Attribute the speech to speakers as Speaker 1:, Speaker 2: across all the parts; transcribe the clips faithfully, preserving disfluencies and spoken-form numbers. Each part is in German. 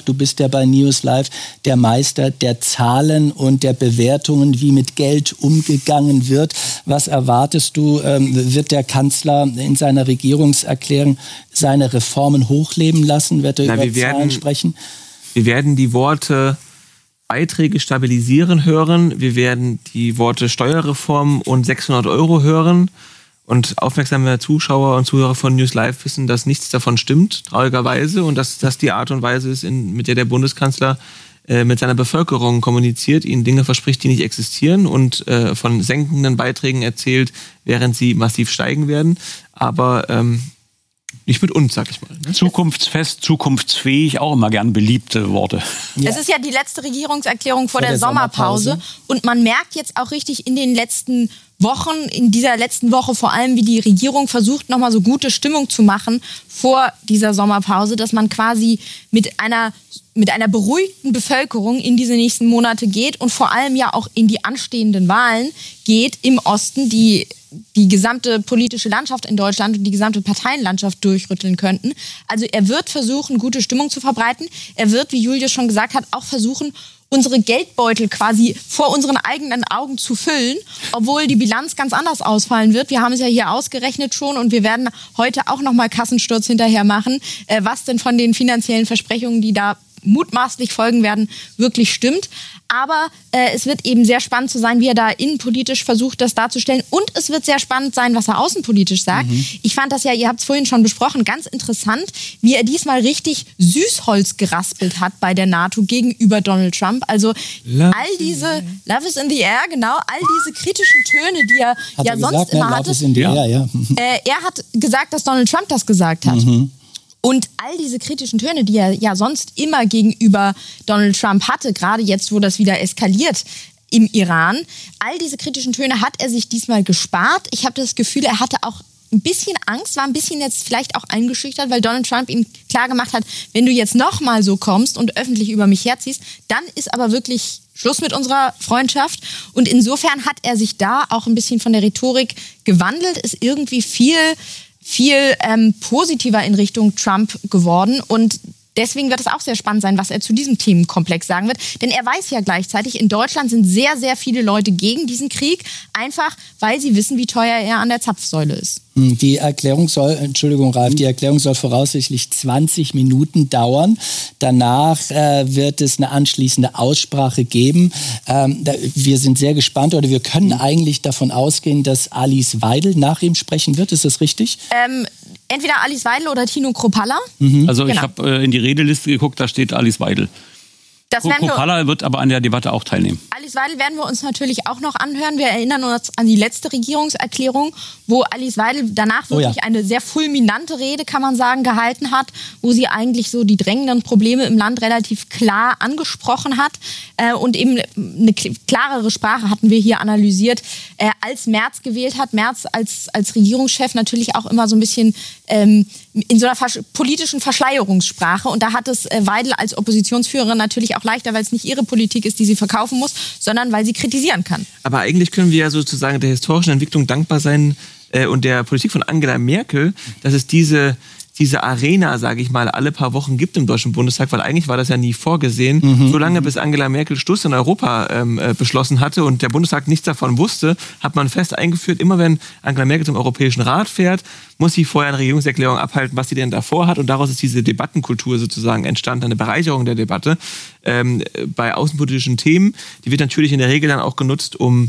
Speaker 1: du bist ja bei News Live der Meister der Zahlen und der Bewertungen, wie mit Geld umgegangen wird. Was erwartest du, ähm, wird der Kanzler in seiner Regierungserklärung seine Reformen hochleben lassen? Wird er
Speaker 2: Na,
Speaker 1: über
Speaker 2: wir
Speaker 1: Zahlen
Speaker 2: werden,
Speaker 1: sprechen?
Speaker 2: Wir werden die Worte Beiträge stabilisieren hören. Wir werden die Worte Steuerreform und sechshundert Euro hören. Und aufmerksame Zuschauer und Zuhörer von News Live wissen, dass nichts davon stimmt, traurigerweise. Und dass das die Art und Weise ist, in, mit der der Bundeskanzler äh, mit seiner Bevölkerung kommuniziert, ihnen Dinge verspricht, die nicht existieren und äh, von senkenden Beiträgen erzählt, während sie massiv steigen werden. Aber ähm, nicht mit uns, sag ich mal. Ne?
Speaker 3: Zukunftsfest, zukunftsfähig, auch immer gern beliebte Worte.
Speaker 4: Ja. Es ist ja die letzte Regierungserklärung vor, vor der, der Sommerpause. Sommerpause. Und man merkt jetzt auch richtig in den letzten Wochen, in dieser letzten Woche vor allem, wie die Regierung versucht, nochmal so gute Stimmung zu machen vor dieser Sommerpause, dass man quasi mit einer, mit einer beruhigten Bevölkerung in diese nächsten Monate geht und vor allem ja auch in die anstehenden Wahlen geht im Osten, die die gesamte politische Landschaft in Deutschland und die gesamte Parteienlandschaft durchrütteln könnten. Also er wird versuchen, gute Stimmung zu verbreiten. Er wird, wie Julius schon gesagt hat, auch versuchen, unsere Geldbeutel quasi vor unseren eigenen Augen zu füllen, obwohl die Bilanz ganz anders ausfallen wird. Wir haben es ja hier ausgerechnet schon und wir werden heute auch nochmal Kassensturz hinterher machen, äh, was denn von den finanziellen Versprechungen, die da mutmaßlich folgen werden, wirklich stimmt. Aber äh, es wird eben sehr spannend zu sein, wie er da innenpolitisch versucht, das darzustellen. Und es wird sehr spannend sein, was er außenpolitisch sagt. Mhm. Ich fand das ja, ihr habt es vorhin schon besprochen, ganz interessant, wie er diesmal richtig Süßholz geraspelt hat bei der NATO gegenüber Donald Trump. Also love all diese, love is in the air, genau, all diese kritischen Töne, die er hat ja er sonst gesagt, immer ne? hatte. Love is in the air, ja. Äh, er hat gesagt, dass Donald Trump das gesagt hat. Mhm. Und all diese kritischen Töne, die er ja sonst immer gegenüber Donald Trump hatte, gerade jetzt, wo das wieder eskaliert im Iran, all diese kritischen Töne hat er sich diesmal gespart. Ich habe das Gefühl, er hatte auch ein bisschen Angst, war ein bisschen jetzt vielleicht auch eingeschüchtert, weil Donald Trump ihm klar gemacht hat, wenn du jetzt nochmal so kommst und öffentlich über mich herziehst, dann ist aber wirklich Schluss mit unserer Freundschaft. Und insofern hat er sich da auch ein bisschen von der Rhetorik gewandelt, ist irgendwie viel... viel ähm, positiver in Richtung Trump geworden. Und deswegen wird es auch sehr spannend sein, was er zu diesem Themenkomplex sagen wird. Denn er weiß ja gleichzeitig, in Deutschland sind sehr, sehr viele Leute gegen diesen Krieg, einfach weil sie wissen, wie teuer er an der Zapfsäule ist.
Speaker 1: Die Erklärung soll, Entschuldigung Ralf, die Erklärung soll voraussichtlich zwanzig Minuten dauern. Danach äh, wird es eine anschließende Aussprache geben. Ähm, da, wir sind sehr gespannt oder wir können eigentlich davon ausgehen, dass Alice Weidel nach ihm sprechen wird. Ist das richtig?
Speaker 4: Ähm, entweder Alice Weidel oder Tino Kruppalla.
Speaker 3: Mhm. Also genau. Ich habe äh, in die Redeliste geguckt, da steht Alice Weidel. Das Kruppalla wird aber an der Debatte auch teilnehmen.
Speaker 4: Alice Weidel werden wir uns natürlich auch noch anhören. Wir erinnern uns an die letzte Regierungserklärung, wo Alice Weidel danach wirklich oh ja. eine sehr fulminante Rede, kann man sagen, gehalten hat, wo sie eigentlich so die drängenden Probleme im Land relativ klar angesprochen hat. Äh, und eben eine klarere Sprache hatten wir hier analysiert, äh, als Merz gewählt hat. Merz als, als Regierungschef natürlich auch immer so ein bisschen ähm, in so einer versch- politischen Verschleierungssprache. Und da hat es äh, Weidel als Oppositionsführerin natürlich auch leichter, weil es nicht ihre Politik ist, die sie verkaufen muss, sondern weil sie kritisieren kann.
Speaker 2: Aber eigentlich können wir ja sozusagen der historischen Entwicklung dankbar sein äh, und der Politik von Angela Merkel, dass es diese, diese Arena, sage ich mal, alle paar Wochen gibt im Deutschen Bundestag, weil eigentlich war das ja nie vorgesehen. Mhm. Solange bis Angela Merkel Schluss in Europa ähm, äh, beschlossen hatte und der Bundestag nichts davon wusste, hat man fest eingeführt, immer wenn Angela Merkel zum Europäischen Rat fährt, muss sie vorher eine Regierungserklärung abhalten, was sie denn davor hat. Und daraus ist diese Debattenkultur sozusagen entstanden, eine Bereicherung der Debatte ähm, bei außenpolitischen Themen. Die wird natürlich in der Regel dann auch genutzt, um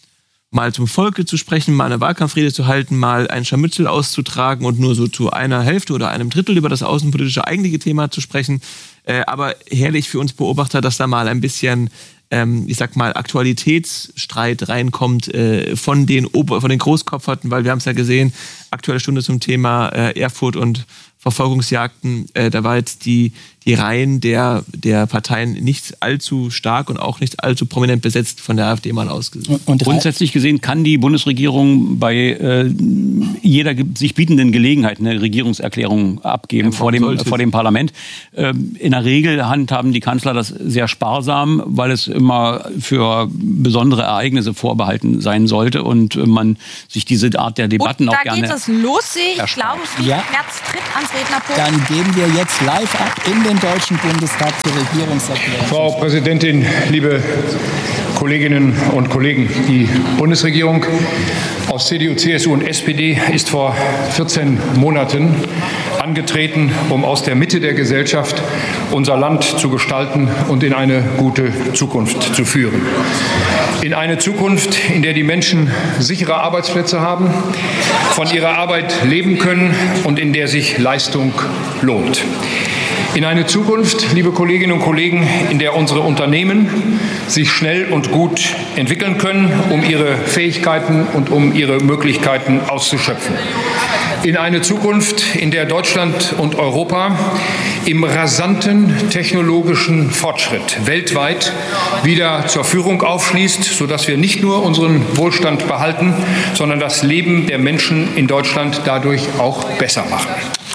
Speaker 2: mal zum Volke zu sprechen, mal eine Wahlkampfrede zu halten, mal ein Scharmützel auszutragen und nur so zu einer Hälfte oder einem Drittel über das außenpolitische eigentliche Thema zu sprechen. Äh, aber herrlich für uns Beobachter, dass da mal ein bisschen, ähm, ich sag mal, Aktualitätsstreit reinkommt äh, von den Ober- von den Großkopferten, weil wir haben es ja gesehen, Aktuelle Stunde zum Thema äh, Erfurt und Verfolgungsjagden, äh, da war jetzt die, die Reihen der, der Parteien nicht allzu stark und auch nicht allzu prominent besetzt von der AfD mal ausgesehen.
Speaker 3: Und grundsätzlich gesehen kann die Bundesregierung bei äh, jeder sich bietenden Gelegenheit eine Regierungserklärung abgeben ja, vor, dem, vor dem Parlament. Ähm, in der Regel handhaben die Kanzler das sehr sparsam, weil es immer für besondere Ereignisse vorbehalten sein sollte und man sich diese Art der Debatten auch gerne...
Speaker 4: Und da geht es los, sehe ich. Ich glaube, Friedrich ja. Merz tritt ans Rednerpult.
Speaker 1: Dann gehen wir jetzt live ab in den neuen Deutschen Bundestag zur Regierungserklärung.
Speaker 5: Frau Präsidentin, liebe Kolleginnen und Kollegen, die Bundesregierung aus C D U, C S U und S P D ist vor vierzehn Monaten angetreten, um aus der Mitte der Gesellschaft unser Land zu gestalten und in eine gute Zukunft zu führen. In eine Zukunft, in der die Menschen sichere Arbeitsplätze haben, von ihrer Arbeit leben können und in der sich Leistung lohnt. In eine Zukunft, liebe Kolleginnen und Kollegen, in der unsere Unternehmen sich schnell und gut entwickeln können, um ihre Fähigkeiten und um ihre Möglichkeiten auszuschöpfen. In eine Zukunft, in der Deutschland und Europa im rasanten technologischen Fortschritt weltweit wieder zur Führung aufschließt, sodass wir nicht nur unseren Wohlstand behalten, sondern das Leben der Menschen in Deutschland dadurch auch besser machen.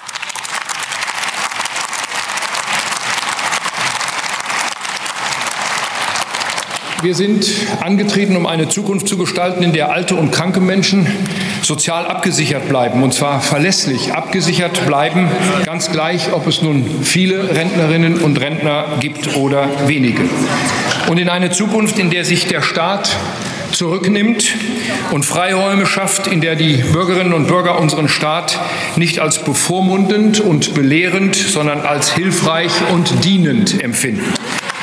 Speaker 5: Wir sind angetreten, um eine Zukunft zu gestalten, in der alte und kranke Menschen sozial abgesichert bleiben, und zwar verlässlich abgesichert bleiben, ganz gleich, ob es nun viele Rentnerinnen und Rentner gibt oder wenige. Und in eine Zukunft, in der sich der Staat zurücknimmt und Freiräume schafft, in der die Bürgerinnen und Bürger unseren Staat nicht als bevormundend und belehrend, sondern als hilfreich und dienend empfinden.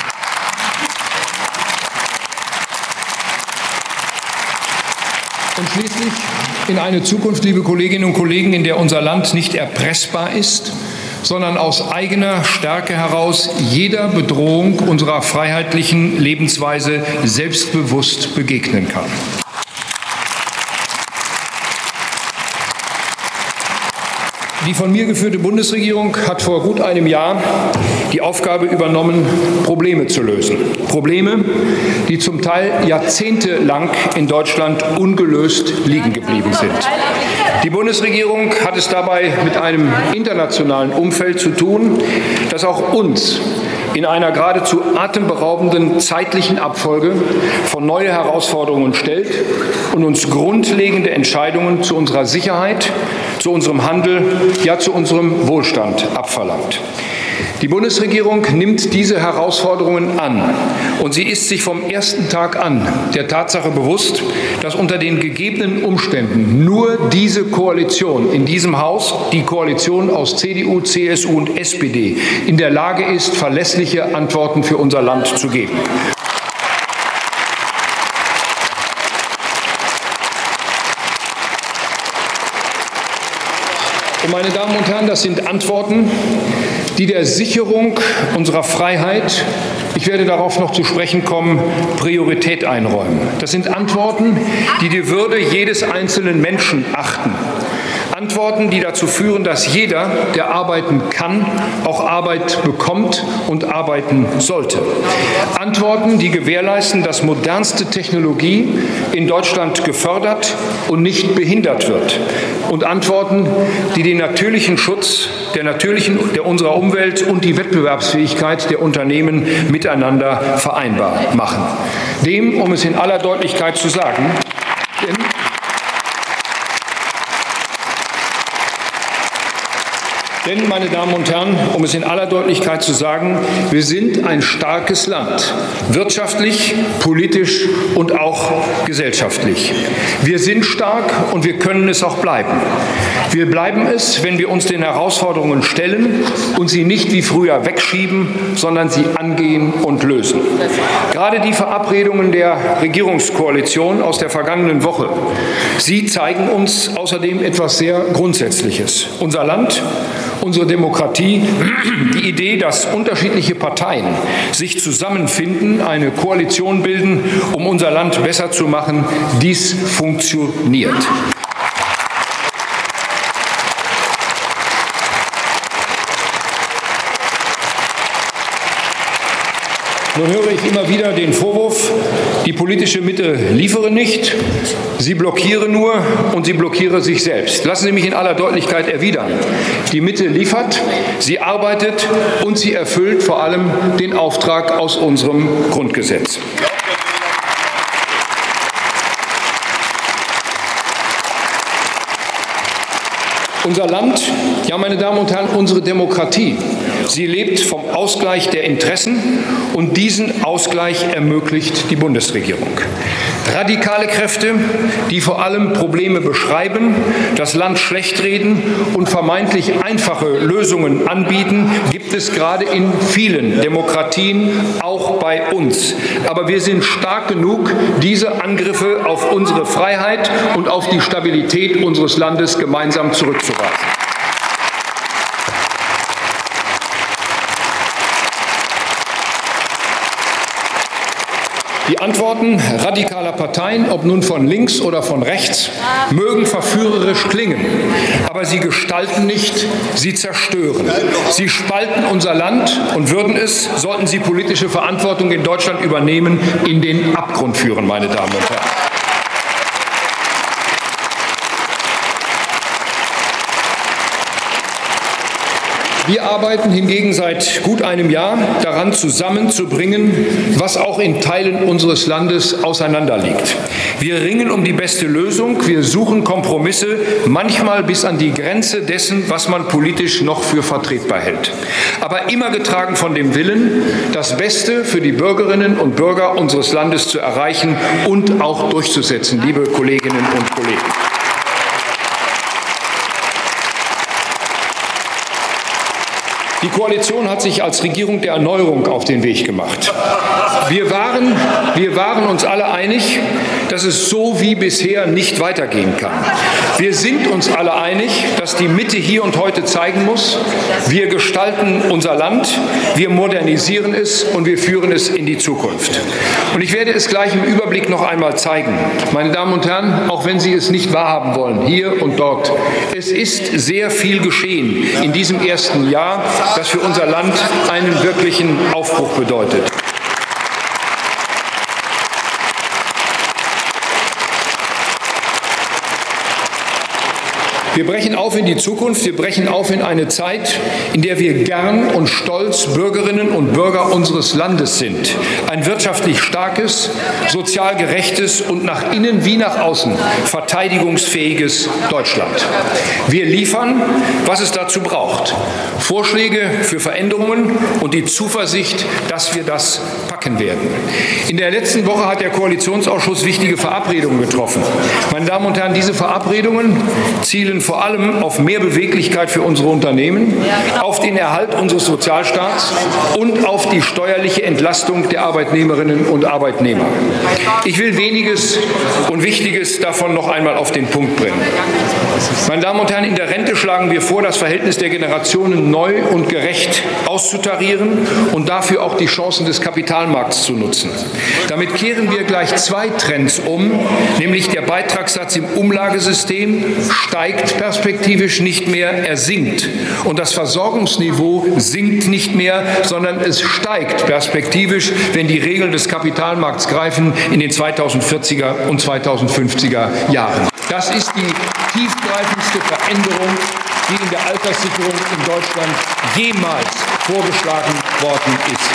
Speaker 5: Und schließlich in eine Zukunft, liebe Kolleginnen und Kollegen, in der unser Land nicht erpressbar ist, sondern aus eigener Stärke heraus jeder Bedrohung unserer freiheitlichen Lebensweise selbstbewusst begegnen kann. Die von mir geführte Bundesregierung hat vor gut einem Jahr die Aufgabe übernommen, Probleme zu lösen. Probleme, die zum Teil jahrzehntelang in Deutschland ungelöst liegen geblieben sind. Die Bundesregierung hat es dabei mit einem internationalen Umfeld zu tun, das auch uns in einer geradezu atemberaubenden zeitlichen Abfolge vor neue Herausforderungen stellt und uns grundlegende Entscheidungen zu unserer Sicherheit, zu unserem Handel, ja zu unserem Wohlstand abverlangt. Die Bundesregierung nimmt diese Herausforderungen an, und sie ist sich vom ersten Tag an der Tatsache bewusst, dass unter den gegebenen Umständen nur diese Koalition in diesem Haus, die Koalition aus C D U, C S U und S P D, in der Lage ist, verlässliche Antworten für unser Land zu geben. Und meine Damen und Herren, das sind Antworten, die der Sicherung unserer Freiheit, ich werde darauf noch zu sprechen kommen, Priorität einräumen. Das sind Antworten, die die Würde jedes einzelnen Menschen achten. Antworten, die dazu führen, dass jeder, der arbeiten kann, auch Arbeit bekommt und arbeiten sollte. Antworten, die gewährleisten, dass modernste Technologie in Deutschland gefördert und nicht behindert wird. Und Antworten, die den natürlichen Schutz der natürlichen, der unserer Umwelt und die Wettbewerbsfähigkeit der Unternehmen miteinander vereinbar machen. Dem, um es in aller Deutlichkeit zu sagen, denn Denn, meine Damen und Herren, um es in aller Deutlichkeit zu sagen, wir sind ein starkes Land, wirtschaftlich, politisch und auch gesellschaftlich. Wir sind stark und wir können es auch bleiben. Wir bleiben es, wenn wir uns den Herausforderungen stellen und sie nicht wie früher wegschieben, sondern sie angehen und lösen. Gerade die Verabredungen der Regierungskoalition aus der vergangenen Woche, sie zeigen uns außerdem etwas sehr Grundsätzliches. Unser Land, unsere Demokratie, die Idee, dass unterschiedliche Parteien sich zusammenfinden, eine Koalition bilden, um unser Land besser zu machen, dies funktioniert. Nun höre ich immer wieder den Vorwurf, die politische Mitte liefere nicht, sie blockiere nur und sie blockiere sich selbst. Lassen Sie mich in aller Deutlichkeit erwidern. Die Mitte liefert, sie arbeitet und sie erfüllt vor allem den Auftrag aus unserem Grundgesetz. Unser Land, ja, meine Damen und Herren, unsere Demokratie Sie lebt vom Ausgleich der Interessen und diesen Ausgleich ermöglicht die Bundesregierung. Radikale Kräfte, die vor allem Probleme beschreiben, das Land schlechtreden und vermeintlich einfache Lösungen anbieten, gibt es gerade in vielen Demokratien, auch bei uns. Aber wir sind stark genug, diese Angriffe auf unsere Freiheit und auf die Stabilität unseres Landes gemeinsam zurückzuweisen. Die Antworten radikaler Parteien, ob nun von links oder von rechts, mögen verführerisch klingen, aber sie gestalten nicht, sie zerstören. Sie spalten unser Land und würden es, sollten sie politische Verantwortung in Deutschland übernehmen, in den Abgrund führen, meine Damen und Herren. Wir arbeiten hingegen seit gut einem Jahr daran, zusammenzubringen, was auch in Teilen unseres Landes auseinanderliegt. Wir ringen um die beste Lösung, wir suchen Kompromisse, manchmal bis an die Grenze dessen, was man politisch noch für vertretbar hält. Aber immer getragen von dem Willen, das Beste für die Bürgerinnen und Bürger unseres Landes zu erreichen und auch durchzusetzen, liebe Kolleginnen und Kollegen. Die Koalition hat sich als Regierung der Erneuerung auf den Weg gemacht. Wir waren, wir waren uns alle einig, dass es so wie bisher nicht weitergehen kann. Wir sind uns alle einig, dass die Mitte hier und heute zeigen muss, wir gestalten unser Land, wir modernisieren es und wir führen es in die Zukunft. Und ich werde es gleich im Überblick noch einmal zeigen. Meine Damen und Herren, auch wenn Sie es nicht wahrhaben wollen, hier und dort, es ist sehr viel geschehen in diesem ersten Jahr, das für unser Land einen wirklichen Aufbruch bedeutet. Wir brechen auf in die Zukunft, wir brechen auf in eine Zeit, in der wir gern und stolz Bürgerinnen und Bürger unseres Landes sind. Ein wirtschaftlich starkes, sozial gerechtes und nach innen wie nach außen verteidigungsfähiges Deutschland. Wir liefern, was es dazu braucht. Vorschläge für Veränderungen und die Zuversicht, dass wir das packen werden. In der letzten Woche hat der Koalitionsausschuss wichtige Verabredungen getroffen. Meine Damen und Herren, diese Verabredungen zielen vor allem auf mehr Beweglichkeit für unsere Unternehmen, auf den Erhalt unseres Sozialstaats und auf die steuerliche Entlastung der Arbeitnehmerinnen und Arbeitnehmer. Ich will weniges und Wichtiges davon noch einmal auf den Punkt bringen. Meine Damen und Herren, in der Rente schlagen wir vor, das Verhältnis der Generationen neu und gerecht auszutarieren und dafür auch die Chancen des Kapitalmarkts zu nutzen. Damit kehren wir gleich zwei Trends um, nämlich der Beitragssatz im Umlagesystem steigt perspektivisch nicht mehr, er sinkt. Und das Versorgungsniveau sinkt nicht mehr, sondern es steigt perspektivisch, wenn die Regeln des Kapitalmarkts greifen in den zweitausendvierziger und zweitausendfünfziger Jahren. Das ist die tiefgreifendste Veränderung, die in der Alterssicherung in Deutschland jemals vorgeschlagen worden ist.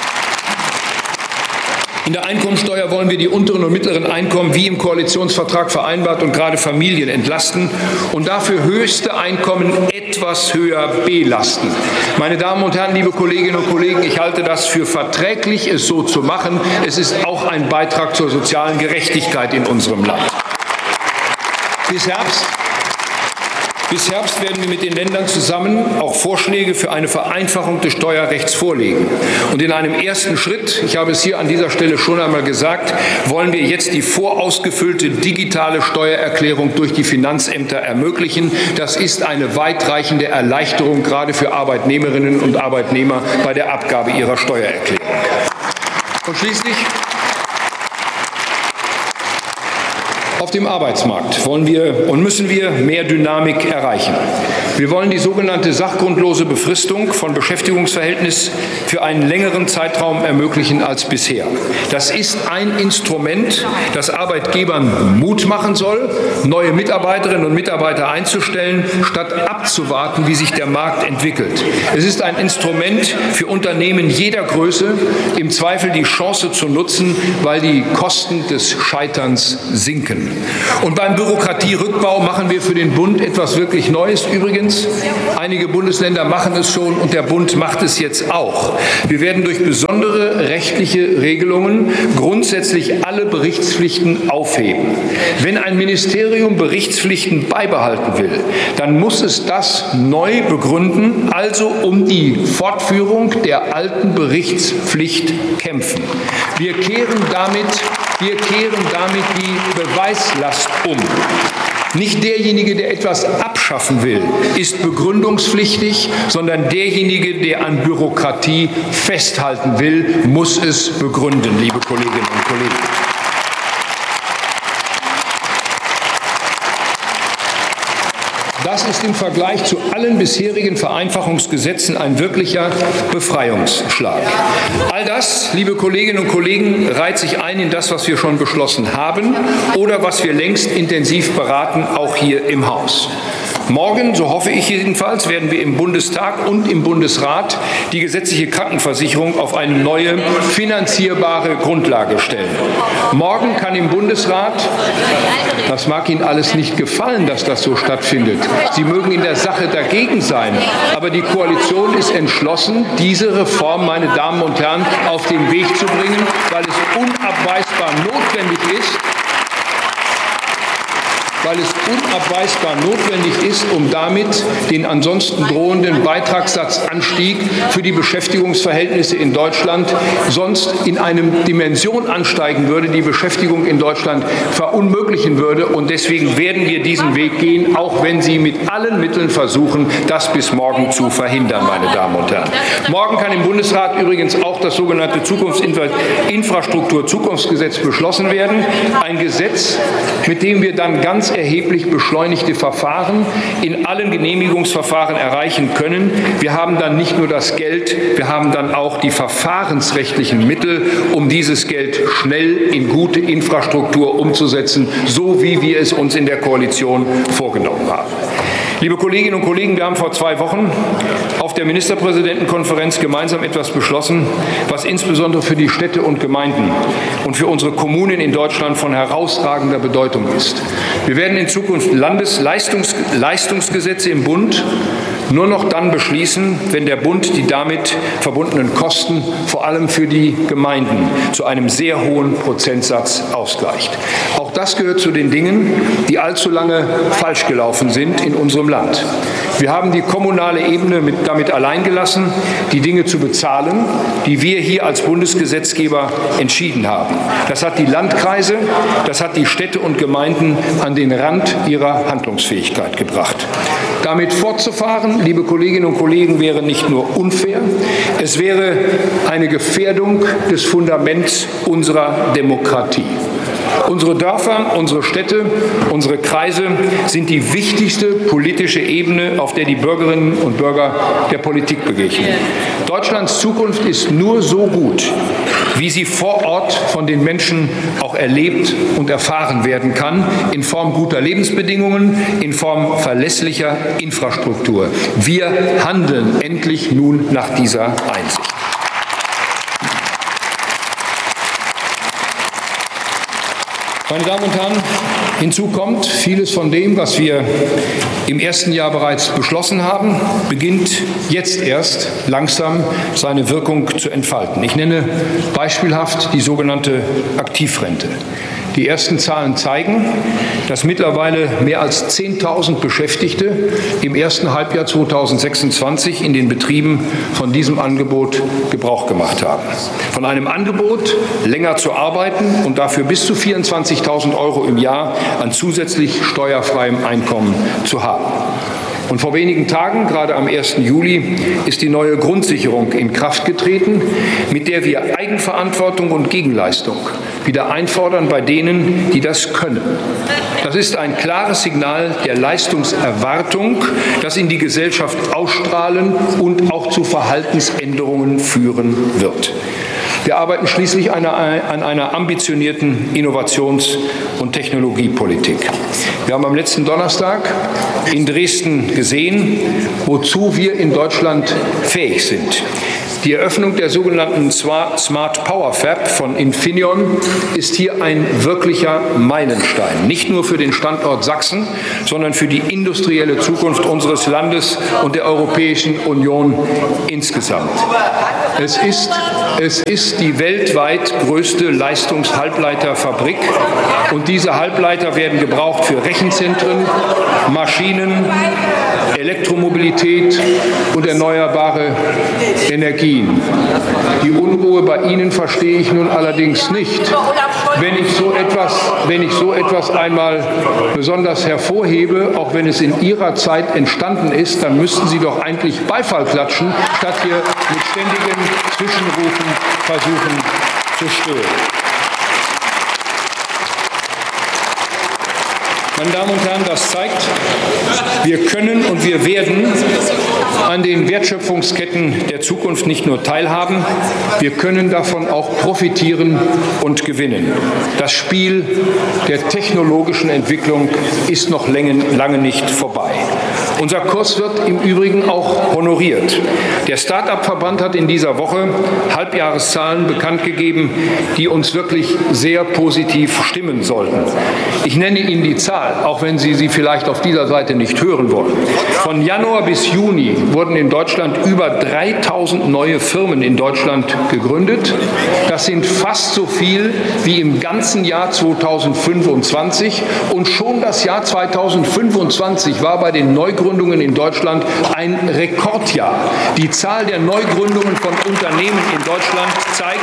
Speaker 5: In der Einkommensteuer wollen wir die unteren und mittleren Einkommen wie im Koalitionsvertrag vereinbart und gerade Familien entlasten und dafür höchste Einkommen etwas höher belasten. Meine Damen und Herren, liebe Kolleginnen und Kollegen, ich halte das für verträglich, es so zu machen. Es ist auch ein Beitrag zur sozialen Gerechtigkeit in unserem Land. Bis Herbst Bis Herbst werden wir mit den Ländern zusammen auch Vorschläge für eine Vereinfachung des Steuerrechts vorlegen. Und in einem ersten Schritt, ich habe es hier an dieser Stelle schon einmal gesagt, wollen wir jetzt die vorausgefüllte digitale Steuererklärung durch die Finanzämter ermöglichen. Das ist eine weitreichende Erleichterung gerade für Arbeitnehmerinnen und Arbeitnehmer bei der Abgabe ihrer Steuererklärung. Und schließlich auf dem Arbeitsmarkt wollen wir und müssen wir mehr Dynamik erreichen. Wir wollen die sogenannte sachgrundlose Befristung von Beschäftigungsverhältnis für einen längeren Zeitraum ermöglichen als bisher. Das ist ein Instrument, das Arbeitgebern Mut machen soll, neue Mitarbeiterinnen und Mitarbeiter einzustellen, statt abzuwarten, wie sich der Markt entwickelt. Es ist ein Instrument für Unternehmen jeder Größe, im Zweifel die Chance zu nutzen, weil die Kosten des Scheiterns sinken. Und beim Bürokratierückbau machen wir für den Bund etwas wirklich Neues. Übrigens, einige Bundesländer machen es schon und der Bund macht es jetzt auch. Wir werden durch besondere rechtliche Regelungen grundsätzlich alle Berichtspflichten aufheben. Wenn ein Ministerium Berichtspflichten beibehalten will, dann muss es das neu begründen, also um die Fortführung der alten Berichtspflicht kämpfen. Wir kehren damit, wir kehren damit die Beweislast um. Nicht derjenige, der etwas abschaffen will, ist begründungspflichtig, sondern derjenige, der an Bürokratie festhalten will, muss es begründen, liebe Kolleginnen und Kollegen. Das ist im Vergleich zu allen bisherigen Vereinfachungsgesetzen ein wirklicher Befreiungsschlag. All das, liebe Kolleginnen und Kollegen, reiht sich ein in das, was wir schon beschlossen haben oder was wir längst intensiv beraten, auch hier im Haus. Morgen, so hoffe ich jedenfalls, werden wir im Bundestag und im Bundesrat die gesetzliche Krankenversicherung auf eine neue finanzierbare Grundlage stellen. Morgen kann im Bundesrat, das mag Ihnen alles nicht gefallen, dass das so stattfindet, Sie mögen in der Sache dagegen sein, aber die Koalition ist entschlossen, diese Reform, meine Damen und Herren, auf den Weg zu bringen, weil es unabweisbar notwendig ist, weil es unabweisbar notwendig ist, um damit den ansonsten drohenden Beitragssatzanstieg für die Beschäftigungsverhältnisse in Deutschland sonst in eine Dimension ansteigen würde, die Beschäftigung in Deutschland verunmöglichen würde. Und deswegen werden wir diesen Weg gehen, auch wenn Sie mit allen Mitteln versuchen, das bis morgen zu verhindern, meine Damen und Herren. Morgen kann im Bundesrat übrigens auch das sogenannte Zukunftsinfrastruktur-Zukunftsgesetz beschlossen werden. Ein Gesetz, mit dem wir dann ganz erheblich beschleunigte Verfahren in allen Genehmigungsverfahren erreichen können. Wir haben dann nicht nur das Geld, wir haben dann auch die verfahrensrechtlichen Mittel, um dieses Geld schnell in gute Infrastruktur umzusetzen, so wie wir es uns in der Koalition vorgenommen haben. Liebe Kolleginnen und Kollegen, wir haben vor zwei Wochen auf der Ministerpräsidentenkonferenz gemeinsam etwas beschlossen, was insbesondere für die Städte und Gemeinden und für unsere Kommunen in Deutschland von herausragender Bedeutung ist. Wir werden in Zukunft Landesleistungsgesetze im Bund nur noch dann beschließen, wenn der Bund die damit verbundenen Kosten vor allem für die Gemeinden zu einem sehr hohen Prozentsatz ausgleicht. Auch das gehört zu den Dingen, die allzu lange falsch gelaufen sind in unserem Land. Wir haben die kommunale Ebene mit, damit allein gelassen, die Dinge zu bezahlen, die wir hier als Bundesgesetzgeber entschieden haben. Das hat die Landkreise, das hat die Städte und Gemeinden an den Rand ihrer Handlungsfähigkeit gebracht. Damit fortzufahren, liebe Kolleginnen und Kollegen, wäre nicht nur unfair, es wäre eine Gefährdung des Fundaments unserer Demokratie. Unsere Dörfer, unsere Städte, unsere Kreise sind die wichtigste politische Ebene, auf der die Bürgerinnen und Bürger der Politik begegnen. Deutschlands Zukunft ist nur so gut, wie sie vor Ort von den Menschen auch erlebt und erfahren werden kann, in Form guter Lebensbedingungen, in Form verlässlicher Infrastruktur. Wir handeln endlich nun nach dieser Einsicht. Meine Damen und Herren, hinzu kommt, vieles von dem, was wir im ersten Jahr bereits beschlossen haben, beginnt jetzt erst langsam seine Wirkung zu entfalten. Ich nenne beispielhaft die sogenannte Aktivrente. Die ersten Zahlen zeigen, dass mittlerweile mehr als zehntausend Beschäftigte im ersten Halbjahr zweitausendsechsundzwanzig in den Betrieben von diesem Angebot Gebrauch gemacht haben. Von einem Angebot, länger zu arbeiten und dafür bis zu vierundzwanzigtausend Euro im Jahr an zusätzlich steuerfreiem Einkommen zu haben. Und vor wenigen Tagen, gerade am ersten Juli, ist die neue Grundsicherung in Kraft getreten, mit der wir Eigenverantwortung und Gegenleistung wieder einfordern bei denen, die das können. Das ist ein klares Signal der Leistungserwartung, das in die Gesellschaft ausstrahlen und auch zu Verhaltensänderungen führen wird. Wir arbeiten schließlich an einer ambitionierten Innovations- und Technologiepolitik. Wir haben am letzten Donnerstag in Dresden gesehen, wozu wir in Deutschland fähig sind. Die Eröffnung der sogenannten Smart Power Fab von Infineon ist hier ein wirklicher Meilenstein. Nicht nur für den Standort Sachsen, sondern für die industrielle Zukunft unseres Landes und der Europäischen Union insgesamt. Es ist, es ist die weltweit größte Leistungshalbleiterfabrik und diese Halbleiter werden gebraucht für Rechenzentren, Maschinen, Elektromobilität und erneuerbare Energien. Die Unruhe bei Ihnen verstehe ich nun allerdings nicht. Wenn ich so etwas, wenn ich so etwas einmal besonders hervorhebe, auch wenn es in Ihrer Zeit entstanden ist, dann müssten Sie doch eigentlich Beifall klatschen, statt hier mit ständigen Zwischenrufen versuchen zu stören. Meine Damen und Herren, das zeigt, wir können und wir werden an den Wertschöpfungsketten der Zukunft nicht nur teilhaben, wir können davon auch profitieren und gewinnen. Das Spiel der technologischen Entwicklung ist noch lange nicht vorbei. Unser Kurs wird im Übrigen auch honoriert. Der Start-up-Verband hat in dieser Woche Halbjahreszahlen bekannt gegeben, die uns wirklich sehr positiv stimmen sollten. Ich nenne Ihnen die Zahl, auch wenn Sie sie vielleicht auf dieser Seite nicht hören wollen. Von Januar bis Juni wurden in Deutschland über dreitausend neue Firmen in Deutschland gegründet. Das sind fast so viel wie im ganzen Jahr zweitausendfünfundzwanzig. Und schon das Jahr zweitausendfünfundzwanzig war bei den Neugründungen in Deutschland ein Rekordjahr. Die Zahl der Neugründungen von Unternehmen in Deutschland zeigt,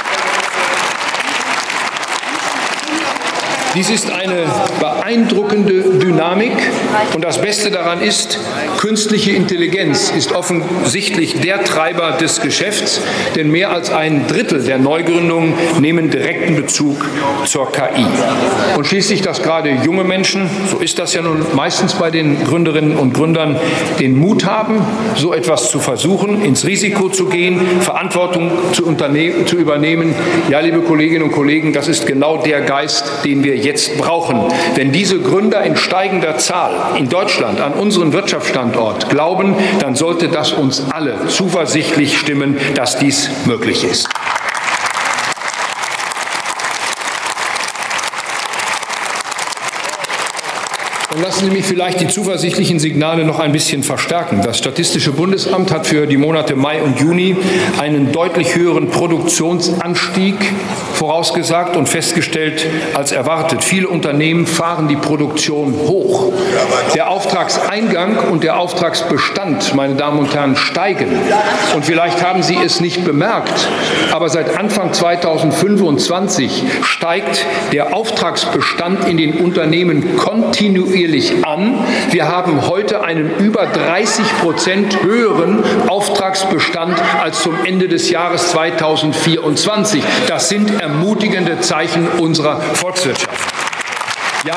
Speaker 5: dies ist eine beeindruckende Dynamik und das Beste daran ist, künstliche Intelligenz ist offensichtlich der Treiber des Geschäfts, denn mehr als ein Drittel der Neugründungen nehmen direkten Bezug zur K I. Und schließlich, dass gerade junge Menschen, so ist das ja nun meistens bei den Gründerinnen und Gründern, den Mut haben, so etwas zu versuchen, ins Risiko zu gehen, Verantwortung zu, zu übernehmen. Ja, liebe Kolleginnen und Kollegen, das ist genau der Geist, den wir jetzt brauchen. Wenn diese Gründer in steigender Zahl in Deutschland an unseren Wirtschaftsstandort glauben, dann sollte das uns alle zuversichtlich stimmen, dass dies möglich ist. Und lassen Sie mich vielleicht die zuversichtlichen Signale noch ein bisschen verstärken. Das Statistische Bundesamt hat für die Monate Mai und Juni einen deutlich höheren Produktionsanstieg vorausgesagt und festgestellt als erwartet. Viele Unternehmen fahren die Produktion hoch. Der Auftragseingang und der Auftragsbestand, meine Damen und Herren, steigen. Und vielleicht haben Sie es nicht bemerkt, aber seit Anfang zweitausendfünfundzwanzig steigt der Auftragsbestand in den Unternehmen kontinuierlich an. Wir haben heute einen über dreißig Prozent höheren Auftragsbestand als zum Ende des Jahres zweitausendvierundzwanzig. Das sind ermutigende Zeichen unserer Volkswirtschaft. Ja,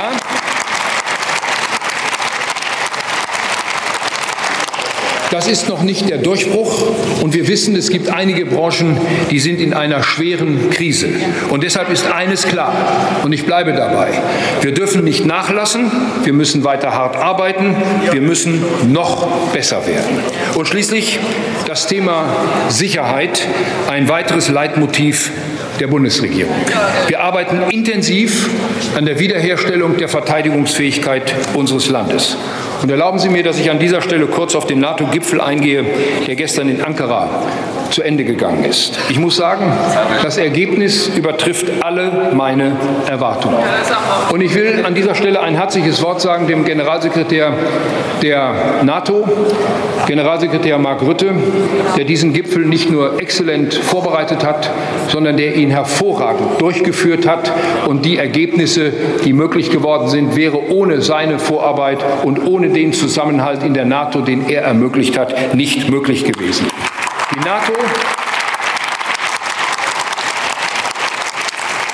Speaker 5: das ist noch nicht der Durchbruch und wir wissen, es gibt einige Branchen, die sind in einer schweren Krise. Und deshalb ist eines klar und ich bleibe dabei. Wir dürfen nicht nachlassen, wir müssen weiter hart arbeiten, wir müssen noch besser werden. Und schließlich das Thema Sicherheit, ein weiteres Leitmotiv der Bundesregierung. Wir arbeiten intensiv an der Wiederherstellung der Verteidigungsfähigkeit unseres Landes. Und erlauben Sie mir, dass ich an dieser Stelle kurz auf den NATO-Gipfel eingehe, der gestern in Ankara zu Ende gegangen ist. Ich muss sagen, das Ergebnis übertrifft alle meine Erwartungen. Und ich will an dieser Stelle ein herzliches Wort sagen dem Generalsekretär der NATO, Generalsekretär Mark Rutte, der diesen Gipfel nicht nur exzellent vorbereitet hat, sondern der ihn hervorragend durchgeführt hat. Und die Ergebnisse, die möglich geworden sind, wäre ohne seine Vorarbeit und ohne den Zusammenhalt in der NATO, den er ermöglicht hat, nicht möglich gewesen. Die NATO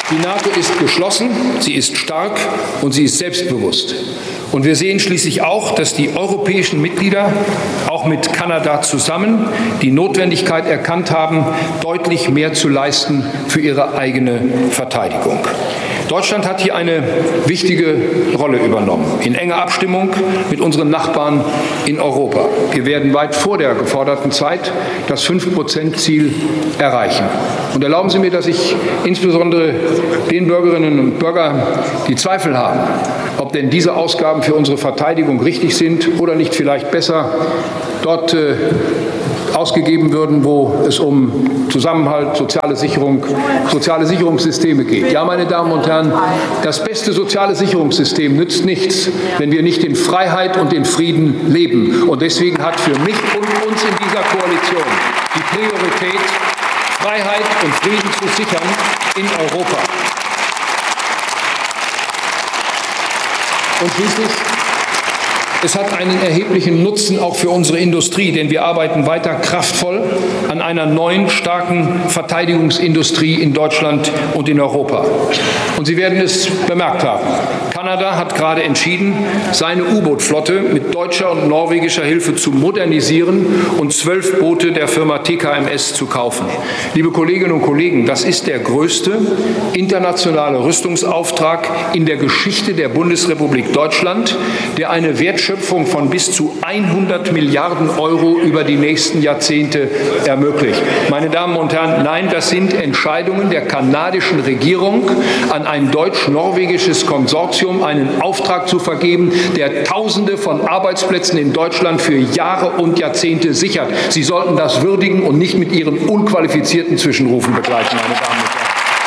Speaker 5: Die NATO ist geschlossen, sie ist stark und sie ist selbstbewusst. Und wir sehen schließlich auch, dass die europäischen Mitglieder, auch mit Kanada zusammen, die Notwendigkeit erkannt haben, deutlich mehr zu leisten für ihre eigene Verteidigung. Deutschland hat hier eine wichtige Rolle übernommen, in enger Abstimmung mit unseren Nachbarn in Europa. Wir werden weit vor der geforderten Zeit das fünf Prozent Ziel erreichen. Und erlauben Sie mir, dass ich insbesondere den Bürgerinnen und Bürgern, die Zweifel haben, ob denn diese Ausgaben für unsere Verteidigung richtig sind oder nicht vielleicht besser dort äh, ausgegeben würden, wo es um Zusammenhalt, soziale Sicherung, soziale Sicherungssysteme geht. Ja, meine Damen und Herren, das beste soziale Sicherungssystem nützt nichts, wenn wir nicht in Freiheit und in Frieden leben. Und deswegen hat für mich und uns in dieser Koalition die Priorität, Freiheit und Frieden zu sichern in Europa. Und schließlich, es hat einen erheblichen Nutzen auch für unsere Industrie, denn wir arbeiten weiter kraftvoll an einer neuen, starken Verteidigungsindustrie in Deutschland und in Europa. Und Sie werden es bemerkt haben. Kanada hat gerade entschieden, seine U-Boot-Flotte mit deutscher und norwegischer Hilfe zu modernisieren und zwölf Boote der Firma T K M S zu kaufen. Liebe Kolleginnen und Kollegen, das ist der größte internationale Rüstungsauftrag in der Geschichte der Bundesrepublik Deutschland, der eine Wertschöpfung von bis zu hundert Milliarden Euro über die nächsten Jahrzehnte ermöglicht. Meine Damen und Herren, nein, das sind Entscheidungen der kanadischen Regierung, an ein deutsch-norwegisches Konsortium einen Auftrag zu vergeben, der Tausende von Arbeitsplätzen in Deutschland für Jahre und Jahrzehnte sichert. Sie sollten das würdigen und nicht mit Ihren unqualifizierten Zwischenrufen begleiten, meine Damen und Herren.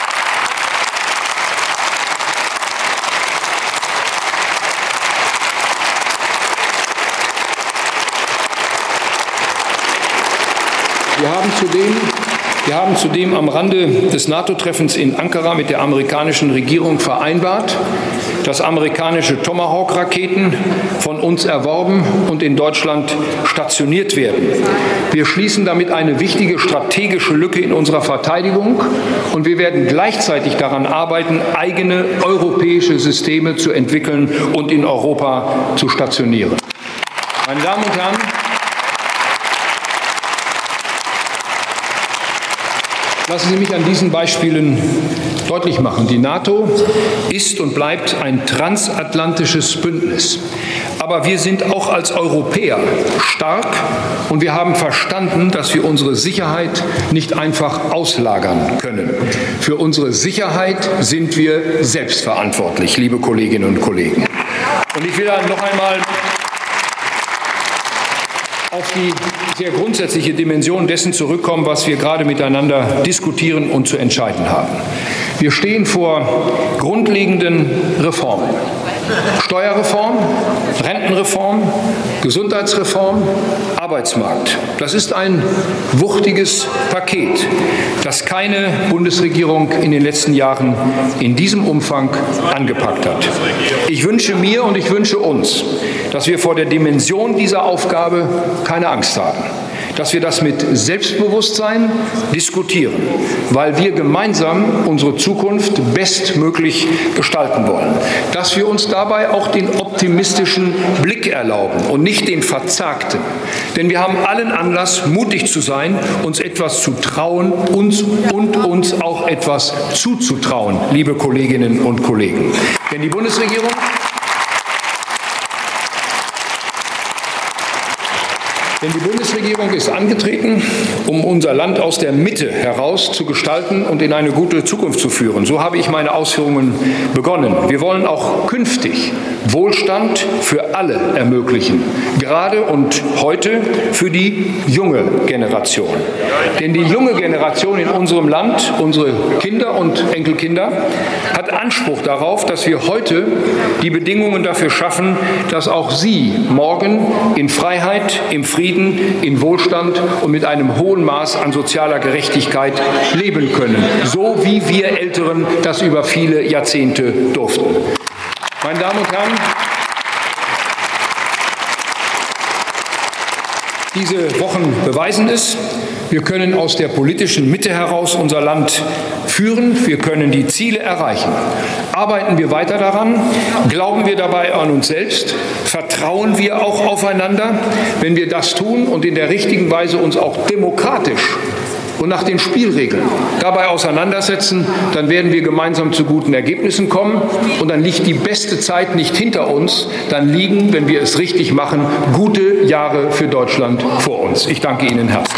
Speaker 5: Wir haben zudem, wir haben zudem am Rande des NATO-Treffens in Ankara mit der amerikanischen Regierung vereinbart, dass amerikanische Tomahawk-Raketen von uns erworben und in Deutschland stationiert werden. Wir schließen damit eine wichtige strategische Lücke in unserer Verteidigung und wir werden gleichzeitig daran arbeiten, eigene europäische Systeme zu entwickeln und in Europa zu stationieren. Meine Damen und Herren, lassen Sie mich an diesen Beispielen deutlich machen. Die NATO ist und bleibt ein transatlantisches Bündnis. Aber wir sind auch als Europäer stark und wir haben verstanden, dass wir unsere Sicherheit nicht einfach auslagern können. Für unsere Sicherheit sind wir selbstverantwortlich, liebe Kolleginnen und Kollegen. Und ich will da noch einmal auf die sehr grundsätzliche Dimension dessen zurückkommen, was wir gerade miteinander diskutieren und zu entscheiden haben. Wir stehen vor grundlegenden Reformen. Steuerreform, Rentenreform, Gesundheitsreform, Arbeitsmarkt. Das ist ein wuchtiges Paket, das keine Bundesregierung in den letzten Jahren in diesem Umfang angepackt hat. Ich wünsche mir und ich wünsche uns, dass wir vor der Dimension dieser Aufgabe keine Angst haben, dass wir das mit Selbstbewusstsein diskutieren, weil wir gemeinsam unsere Zukunft bestmöglich gestalten wollen, dass wir uns dabei auch den optimistischen Blick erlauben und nicht den verzagten. Denn wir haben allen Anlass, mutig zu sein, uns etwas zu trauen, uns und uns auch etwas zuzutrauen, liebe Kolleginnen und Kollegen. Denn die Bundesregierung Denn die Bundesregierung ist angetreten, um unser Land aus der Mitte heraus zu gestalten und in eine gute Zukunft zu führen. So habe ich meine Ausführungen begonnen. Wir wollen auch künftig Wohlstand für alle ermöglichen, gerade und heute für die junge Generation. Denn die junge Generation in unserem Land, unsere Kinder und Enkelkinder, hat Anspruch darauf, dass wir heute die Bedingungen dafür schaffen, dass auch sie morgen in Freiheit, im Frieden, in Wohlstand und mit einem hohen Maß an sozialer Gerechtigkeit leben können, so wie wir Älteren das über viele Jahrzehnte durften. Meine Damen und Herren, Diese Wochen beweisen es. Wir können aus der politischen Mitte heraus unser Land führen. Wir können die Ziele erreichen. Arbeiten wir weiter daran. Glauben wir dabei an uns selbst. Vertrauen wir auch aufeinander. Wenn wir das tun und in der richtigen Weise uns auch demokratisch und nach den Spielregeln dabei auseinandersetzen, dann werden wir gemeinsam zu guten Ergebnissen kommen. Und dann liegt die beste Zeit nicht hinter uns. Dann liegen, wenn wir es richtig machen, gute Jahre für Deutschland vor uns. Ich danke Ihnen herzlich.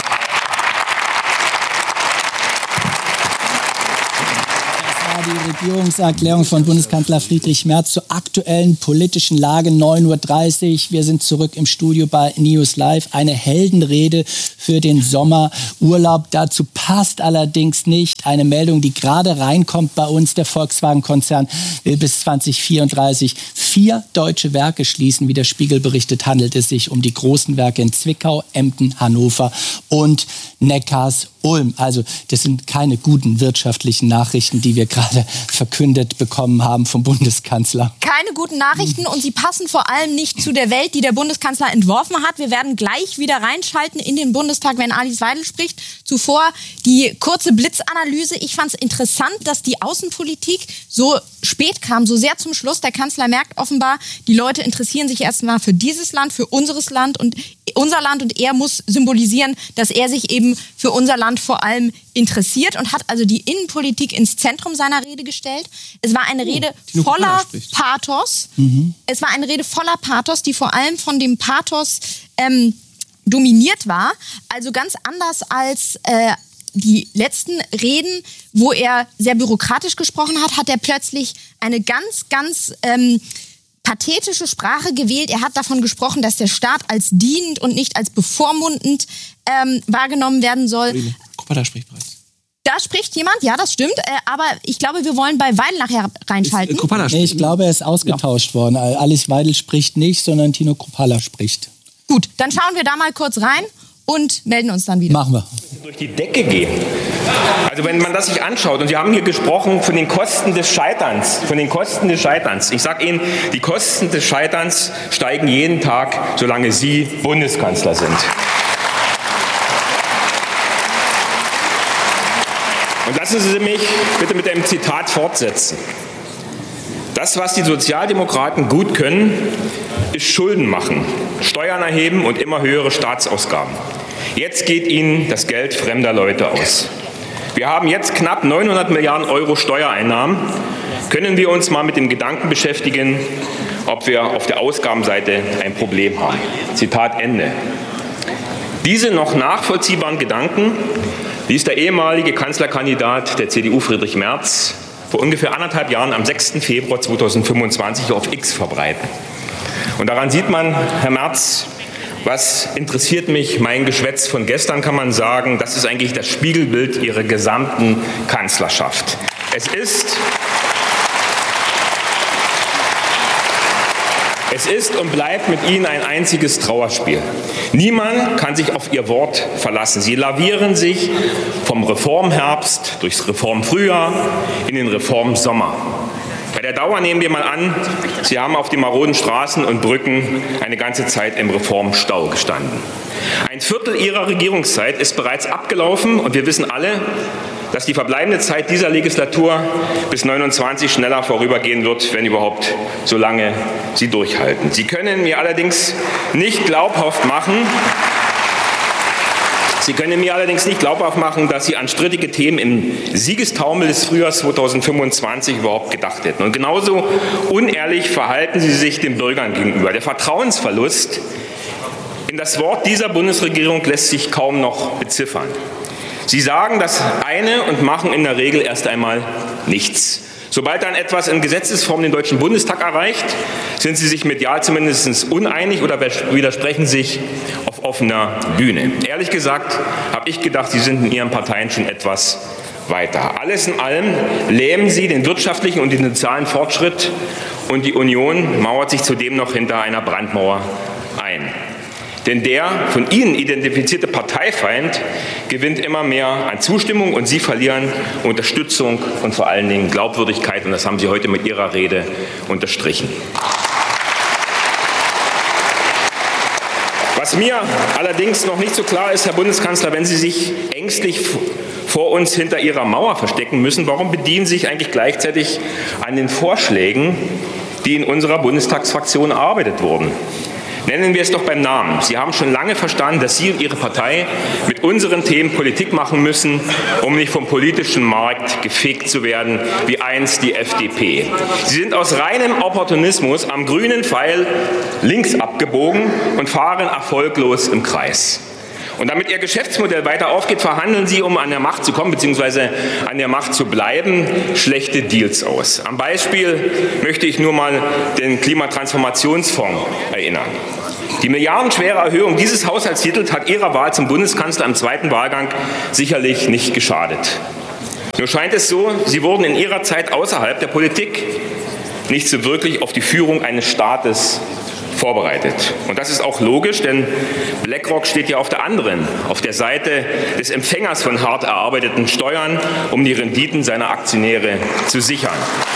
Speaker 1: Die Regierungserklärung von Bundeskanzler Friedrich Merz zur aktuellen politischen Lage, neun Uhr dreißig. Wir sind zurück im Studio bei News Live. Eine Heldenrede für den Sommerurlaub. Dazu passt allerdings nicht eine Meldung, die gerade reinkommt bei uns. Der Volkswagen-Konzern will bis zwanzig vierunddreißig vier deutsche Werke schließen. Wie der Spiegel berichtet, handelt es sich um die großen Werke in Zwickau, Emden, Hannover und Neckarsulm. Also das sind keine guten wirtschaftlichen Nachrichten, die wir gerade verkündet bekommen haben vom Bundeskanzler.
Speaker 4: Keine guten Nachrichten und sie passen vor allem nicht zu der Welt, die der Bundeskanzler entworfen hat. Wir werden gleich wieder reinschalten in den Bundestag, wenn Alice Weidel spricht. Zuvor die kurze Blitzanalyse. Ich fand es interessant, dass die Außenpolitik so spät kam, so sehr zum Schluss. Der Kanzler merkt offenbar, die Leute interessieren sich erstmal für dieses Land, für unseres Land und unser Land, und er muss symbolisieren, dass er sich eben für unser Land vor allem interessiert und hat also die Innenpolitik ins Zentrum seiner Rede gestellt. Es war eine Rede
Speaker 2: oh,
Speaker 4: voller Pathos. Mhm. Es war eine Rede voller Pathos, die vor allem von dem Pathos ähm, dominiert war. Also ganz anders als äh, die letzten Reden, wo er sehr bürokratisch gesprochen hat, hat er plötzlich eine ganz, ganz ähm, pathetische Sprache gewählt. Er hat davon gesprochen, dass der Staat als dienend und nicht als bevormundend ähm, wahrgenommen werden soll.
Speaker 2: Kropala spricht bereits.
Speaker 4: Da spricht jemand, ja, das stimmt. Äh, aber ich glaube, wir wollen bei Weidel nachher reinschalten.
Speaker 2: Ist, äh,
Speaker 1: nee, ich glaube, er ist ausgetauscht ja. worden. Alice Weidel spricht nicht, sondern Tino Kropala spricht.
Speaker 4: Gut, dann schauen wir da mal kurz rein und melden uns dann wieder.
Speaker 1: Machen wir.
Speaker 6: Durch die Decke gehen. Also wenn man das sich anschaut, und wir haben hier gesprochen von den Kosten des Scheiterns, von den Kosten des Scheiterns. Ich sage Ihnen, die Kosten des Scheiterns steigen jeden Tag, solange Sie Bundeskanzler sind. Und lassen Sie mich bitte mit einem Zitat fortsetzen. Das, was die Sozialdemokraten gut können, ist Schulden machen, Steuern erheben und immer höhere Staatsausgaben. Jetzt geht ihnen das Geld fremder Leute aus. Wir haben jetzt knapp neunhundert Milliarden Euro Steuereinnahmen. Können wir uns mal mit dem Gedanken beschäftigen, ob wir auf der Ausgabenseite ein Problem haben? Zitat Ende. Diese noch nachvollziehbaren Gedanken ließ der ehemalige Kanzlerkandidat der C D U Friedrich Merz vor ungefähr anderthalb Jahren am sechsten Februar zweitausendfünfundzwanzig auf X verbreiten. Und daran sieht man, Herr Merz, was interessiert mich, mein Geschwätz von gestern, kann man sagen, das ist eigentlich das Spiegelbild Ihrer gesamten Kanzlerschaft. Es ist, es ist und bleibt mit Ihnen ein einziges Trauerspiel. Niemand kann sich auf Ihr Wort verlassen. Sie lavieren sich vom Reformherbst durchs Reformfrühjahr in den Reformsommer. Bei der Dauer nehmen wir mal an, Sie haben auf den maroden Straßen und Brücken eine ganze Zeit im Reformstau gestanden. Ein Viertel Ihrer Regierungszeit ist bereits abgelaufen und wir wissen alle, dass die verbleibende Zeit dieser Legislatur bis neunundzwanzig schneller vorübergehen wird, wenn überhaupt, solange Sie durchhalten. Sie können mir allerdings nicht glaubhaft machen, Sie können mir allerdings nicht glaubhaft machen, dass Sie an strittige Themen im Siegestaumel des Frühjahrs zweitausendfünfundzwanzig überhaupt gedacht hätten. Und genauso unehrlich verhalten Sie sich den Bürgern gegenüber. Der Vertrauensverlust in das Wort dieser Bundesregierung lässt sich kaum noch beziffern. Sie sagen das eine und machen in der Regel erst einmal nichts. Sobald dann etwas in Gesetzesform den Deutschen Bundestag erreicht, sind Sie sich medial zumindest uneinig oder widersprechen sich auf offener Bühne. Ehrlich gesagt habe ich gedacht, Sie sind in Ihren Parteien schon etwas weiter. Alles in allem lähmen Sie den wirtschaftlichen und den sozialen Fortschritt und die Union mauert sich zudem noch hinter einer Brandmauer ein. Denn der von Ihnen identifizierte Parteifeind gewinnt immer mehr an Zustimmung und Sie verlieren Unterstützung und vor allen Dingen Glaubwürdigkeit. Und das haben Sie heute mit Ihrer Rede unterstrichen. Was mir allerdings noch nicht so klar ist, Herr Bundeskanzler, wenn Sie sich ängstlich vor uns hinter Ihrer Mauer verstecken müssen, warum bedienen Sie sich eigentlich gleichzeitig an den Vorschlägen, die in unserer Bundestagsfraktion erarbeitet wurden? Nennen wir es doch beim Namen. Sie haben schon lange verstanden, dass Sie und Ihre Partei mit unseren Themen Politik machen müssen, um nicht vom politischen Markt gefegt zu werden, wie einst die F D P. Sie sind aus reinem Opportunismus am grünen Pfeil links abgebogen und fahren erfolglos im Kreis. Und damit Ihr Geschäftsmodell weiter aufgeht, verhandeln Sie, um an der Macht zu kommen bzw. an der Macht zu bleiben, schlechte Deals aus. Am Beispiel möchte ich nur mal den Klimatransformationsfonds erinnern. Die milliardenschwere Erhöhung dieses Haushaltstitels hat Ihrer Wahl zum Bundeskanzler im zweiten Wahlgang sicherlich nicht geschadet. Nur scheint es so, Sie wurden in Ihrer Zeit außerhalb der Politik nicht so wirklich auf die Führung eines Staates vorbereitet. Und das ist auch logisch, denn BlackRock steht ja auf der anderen, auf der Seite des Empfängers von hart erarbeiteten Steuern, um die Renditen seiner Aktionäre zu sichern.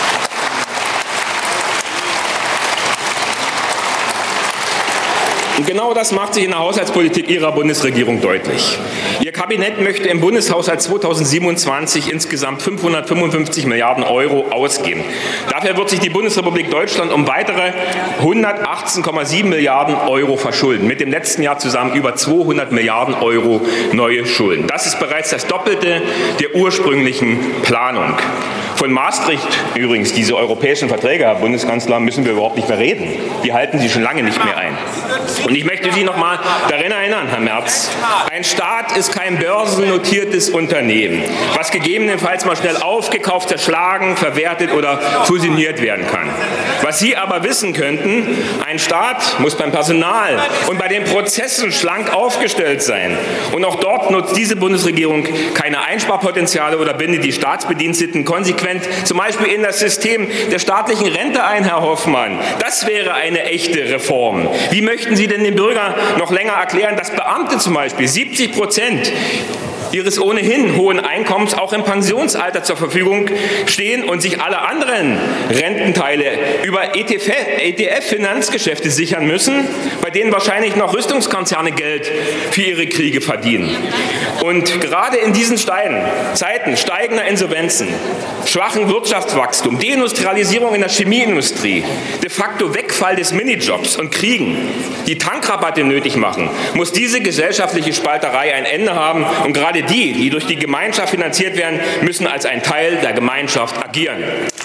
Speaker 6: Und genau das macht sich in der Haushaltspolitik Ihrer Bundesregierung deutlich. Ihr Kabinett möchte im Bundeshaushalt zweitausendsiebenundzwanzig insgesamt fünfhundertfünfundfünfzig Milliarden Euro ausgeben. Dafür wird sich die Bundesrepublik Deutschland um weitere hundertachtzehn Komma sieben Milliarden Euro verschulden. Mit dem letzten Jahr zusammen über zweihundert Milliarden Euro neue Schulden. Das ist bereits das Doppelte der ursprünglichen Planung. Von Maastricht übrigens, diese europäischen Verträge, Herr Bundeskanzler, müssen wir überhaupt nicht mehr reden. Die halten Sie schon lange nicht mehr ein. Und ich möchte Sie noch mal daran erinnern, Herr Merz, ein Staat ist kein börsennotiertes Unternehmen, was gegebenenfalls mal schnell aufgekauft, zerschlagen, verwertet oder fusioniert werden kann. Was Sie aber wissen könnten, ein Staat muss beim Personal und bei den Prozessen schlank aufgestellt sein. Und auch dort nutzt diese Bundesregierung keine Einsparpotenziale oder bindet die Staatsbediensteten konsequent zum Beispiel in das System der staatlichen Rente ein, Herr Hoffmann. Das wäre eine echte Reform. Wie möchten Sie denn den Bürgern noch länger erklären, dass Beamte zum Beispiel siebzig Prozent ihres ohnehin hohen Einkommens auch im Pensionsalter zur Verfügung stehen und sich alle anderen Rententeile über E T F-Finanzgeschäfte sichern müssen, bei denen wahrscheinlich noch Rüstungskonzerne Geld für ihre Kriege verdienen. Und gerade in diesen Zeiten steigender Insolvenzen, schwachen Wirtschaftswachstum, Deindustrialisierung in der Chemieindustrie, de facto Wegfall des Minijobs und Kriegen, die Tankrabatte nötig machen, muss diese gesellschaftliche Spalterei ein Ende haben. Und gerade die, die durch die Gemeinschaft finanziert werden, müssen als ein Teil der Gemeinschaft agieren.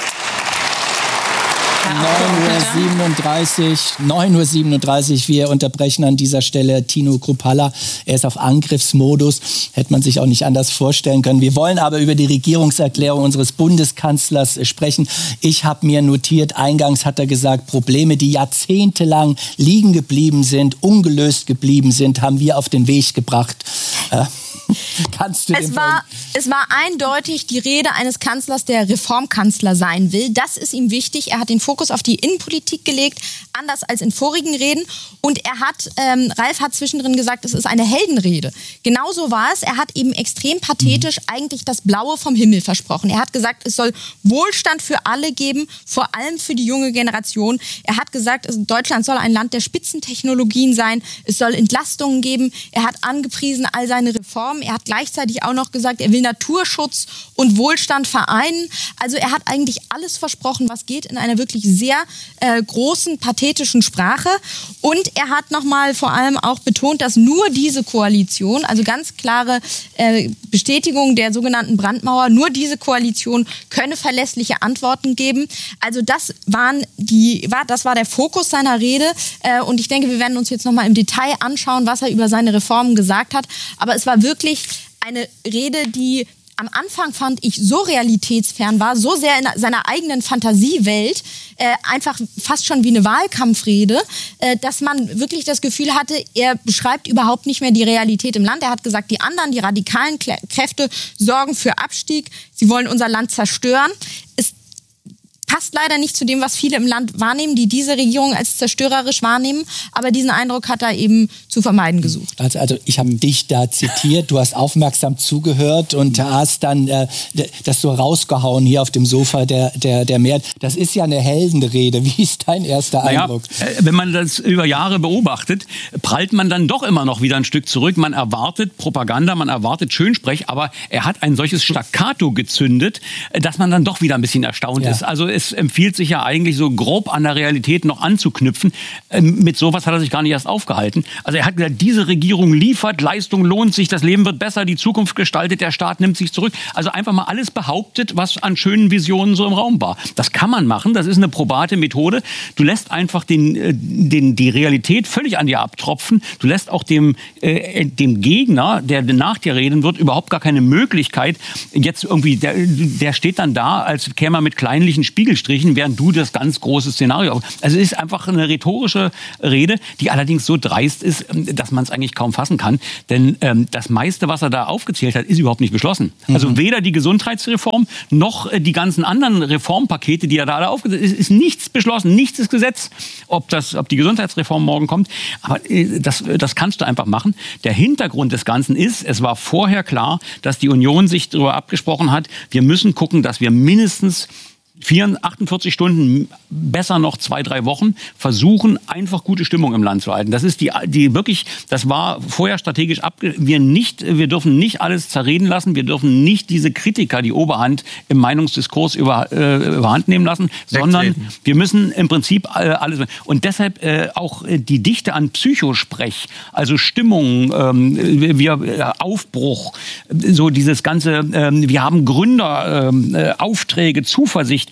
Speaker 1: neun Uhr siebenunddreißig, wir unterbrechen an dieser Stelle Tino Kruppalla. Er ist auf Angriffsmodus, hätte man sich auch nicht anders vorstellen können. Wir wollen aber über die Regierungserklärung unseres Bundeskanzlers sprechen. Ich habe mir notiert, eingangs hat er gesagt, Probleme, die jahrzehntelang liegen geblieben sind, ungelöst geblieben sind, haben wir auf den Weg gebracht. Äh, Kannst du
Speaker 4: es, war, es war eindeutig die Rede eines Kanzlers, der Reformkanzler sein will. Das ist ihm wichtig. Er hat den Fokus auf die Innenpolitik gelegt, anders als in vorigen Reden. Und er hat, ähm, Ralf hat zwischendrin gesagt, es ist eine Heldenrede. Genauso war es. Er hat eben extrem pathetisch mhm. eigentlich das Blaue vom Himmel versprochen. Er hat gesagt, es soll Wohlstand für alle geben, vor allem für die junge Generation. Er hat gesagt, Deutschland soll ein Land der Spitzentechnologien sein. Es soll Entlastungen geben. Er hat angepriesen all seine Reformen. Er hat gleichzeitig auch noch gesagt, er will Naturschutz und Wohlstand vereinen. Also er hat eigentlich alles versprochen, was geht, in einer wirklich sehr äh, großen, pathetischen Sprache. Und er hat nochmal vor allem auch betont, dass nur diese Koalition, also ganz klare äh, Bestätigung der sogenannten Brandmauer, nur diese Koalition könne verlässliche Antworten geben. Also das waren die, war, das war der Fokus seiner Rede. Äh, und ich denke, wir werden uns jetzt nochmal im Detail anschauen, was er über seine Reformen gesagt hat. Aber es war wirklich eine Rede, die am Anfang, fand ich, so realitätsfern war, so sehr in seiner eigenen Fantasiewelt, äh, einfach fast schon wie eine Wahlkampfrede, äh, dass man wirklich das Gefühl hatte, er beschreibt überhaupt nicht mehr die Realität im Land. Er hat gesagt, die anderen, die radikalen Kräfte sorgen für Abstieg, sie wollen unser Land zerstören. Es passt leider nicht zu dem, was viele im Land wahrnehmen, die diese Regierung als zerstörerisch wahrnehmen. Aber diesen Eindruck hat er eben zu vermeiden gesucht.
Speaker 1: Also, also ich habe dich da zitiert, du hast aufmerksam zugehört und hast dann äh, das so rausgehauen hier auf dem Sofa der, der, der Mehrheit. Das ist ja eine Heldenrede. Wie ist dein erster
Speaker 3: naja,
Speaker 1: Eindruck?
Speaker 3: Wenn man das über Jahre beobachtet, prallt man dann doch immer noch wieder ein Stück zurück. Man erwartet Propaganda, man erwartet Schönsprech, aber er hat ein solches Staccato gezündet, dass man dann doch wieder ein bisschen erstaunt ja. ist. Also es empfiehlt sich ja eigentlich so grob an der Realität noch anzuknüpfen. Ähm, mit sowas hat er sich gar nicht erst aufgehalten. Also er hat gesagt, diese Regierung liefert, Leistung lohnt sich, das Leben wird besser, die Zukunft gestaltet, der Staat nimmt sich zurück. Also einfach mal alles behauptet, was an schönen Visionen so im Raum war. Das kann man machen, das ist eine probate Methode. Du lässt einfach den, den, die Realität völlig an dir abtropfen. Du lässt auch dem, äh, dem Gegner, der nach dir reden wird, überhaupt gar keine Möglichkeit, jetzt irgendwie, der, der steht dann da, als käme er mit kleinlichen Spiegelstrichen, während du das ganz große Szenario. Also es ist einfach eine rhetorische Rede, die allerdings so dreist ist, dass man es eigentlich kaum fassen kann. Denn ähm, das meiste, was er da aufgezählt hat, ist überhaupt nicht beschlossen. Mhm. Also weder die Gesundheitsreform noch äh, die ganzen anderen Reformpakete, die er da aufgezählt hat, ist, ist nichts beschlossen, nichts ist Gesetz, ob, das, ob die Gesundheitsreform morgen kommt. Aber äh, das, das kannst du einfach machen. Der Hintergrund des Ganzen ist, es war vorher klar, dass die Union sich darüber abgesprochen hat, wir müssen gucken, dass wir mindestens achtundvierzig Stunden, besser noch zwei, drei Wochen, versuchen, einfach gute Stimmung im Land zu halten. Das ist die, die wirklich, das war vorher strategisch abge... Wir nicht, wir dürfen nicht alles zerreden lassen, wir dürfen nicht diese Kritiker, die Oberhand im Meinungsdiskurs über, äh, überhand nehmen lassen, sondern Wegtreten. Wir müssen im Prinzip äh, alles... Und deshalb äh, auch äh, die Dichte an Psychosprech, also Stimmung, ähm, wir, äh, Aufbruch, so dieses ganze, äh, wir haben Gründer, äh, Aufträge, Zuversicht,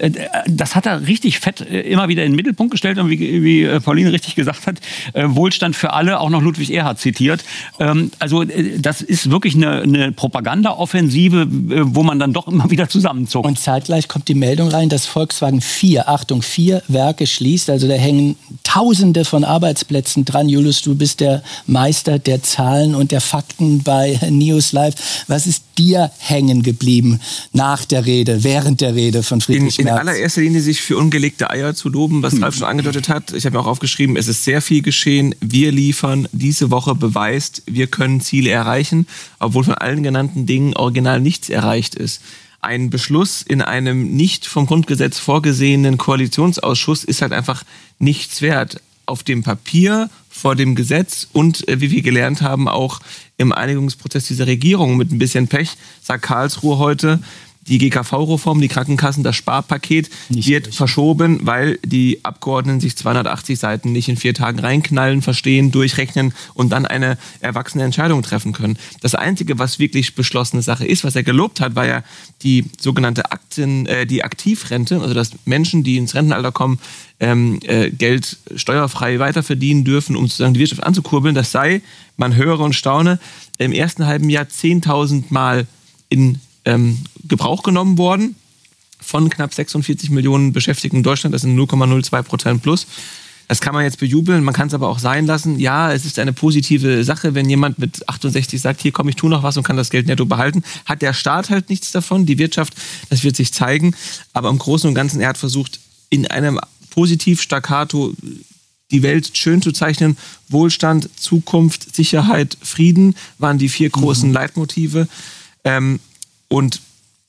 Speaker 3: das hat er richtig fett immer wieder in den Mittelpunkt gestellt und wie, wie Pauline richtig gesagt hat, Wohlstand für alle, auch noch Ludwig Erhard zitiert. Also das ist wirklich eine, eine Propaganda-Offensive, wo man dann doch immer wieder zusammenzuckt.
Speaker 1: Und zeitgleich kommt die Meldung rein, dass Volkswagen vier, Achtung, vier Werke schließt. Also da hängen Tausende von Arbeitsplätzen dran. Julius, du bist der Meister der Zahlen und der Fakten bei News Live. Was ist dir hängen geblieben nach der Rede, während der Rede von Friedrich Merz?
Speaker 2: In, in allererster Linie sich für ungelegte Eier zu loben, was Ralf schon angedeutet hat. Ich habe mir auch aufgeschrieben, es ist sehr viel geschehen. Wir liefern, diese Woche beweist, wir können Ziele erreichen, obwohl von allen genannten Dingen original nichts erreicht ist. Ein Beschluss in einem nicht vom Grundgesetz vorgesehenen Koalitionsausschuss ist halt einfach nichts wert. Auf dem Papier, vor dem Gesetz und, äh, wie wir gelernt haben, auch im Einigungsprozess dieser Regierung mit ein bisschen Pech, sagt Karlsruhe heute, die G K V-Reform, die Krankenkassen, das Sparpaket nicht wird durch. verschoben, weil die Abgeordneten sich zweihundertachtzig Seiten nicht in vier Tagen reinknallen, verstehen, durchrechnen und dann eine erwachsene Entscheidung treffen können. Das Einzige, was wirklich beschlossene Sache ist, was er gelobt hat, war ja die sogenannte Aktien, äh, die Aktivrente, also dass Menschen, die ins Rentenalter kommen, ähm, äh, Geld steuerfrei weiterverdienen dürfen, um sozusagen die Wirtschaft anzukurbeln. Das sei, man höre und staune, im ersten halben Jahr zehntausend Mal in Ähm, Gebrauch genommen worden von knapp sechsundvierzig Millionen Beschäftigten in Deutschland. Das sind null Komma null zwei Prozent plus. Das kann man jetzt bejubeln, man kann es aber auch sein lassen. Ja, es ist eine positive Sache, wenn jemand mit achtundsechzig sagt, hier komm, ich tue noch was und kann das Geld netto behalten. Hat der Staat halt nichts davon, die Wirtschaft, das wird sich zeigen. Aber im Großen und Ganzen, er hat versucht, in einem positiv Staccato die Welt schön zu zeichnen. Wohlstand, Zukunft, Sicherheit, Frieden waren die vier großen mhm. Leitmotive. Ähm, Und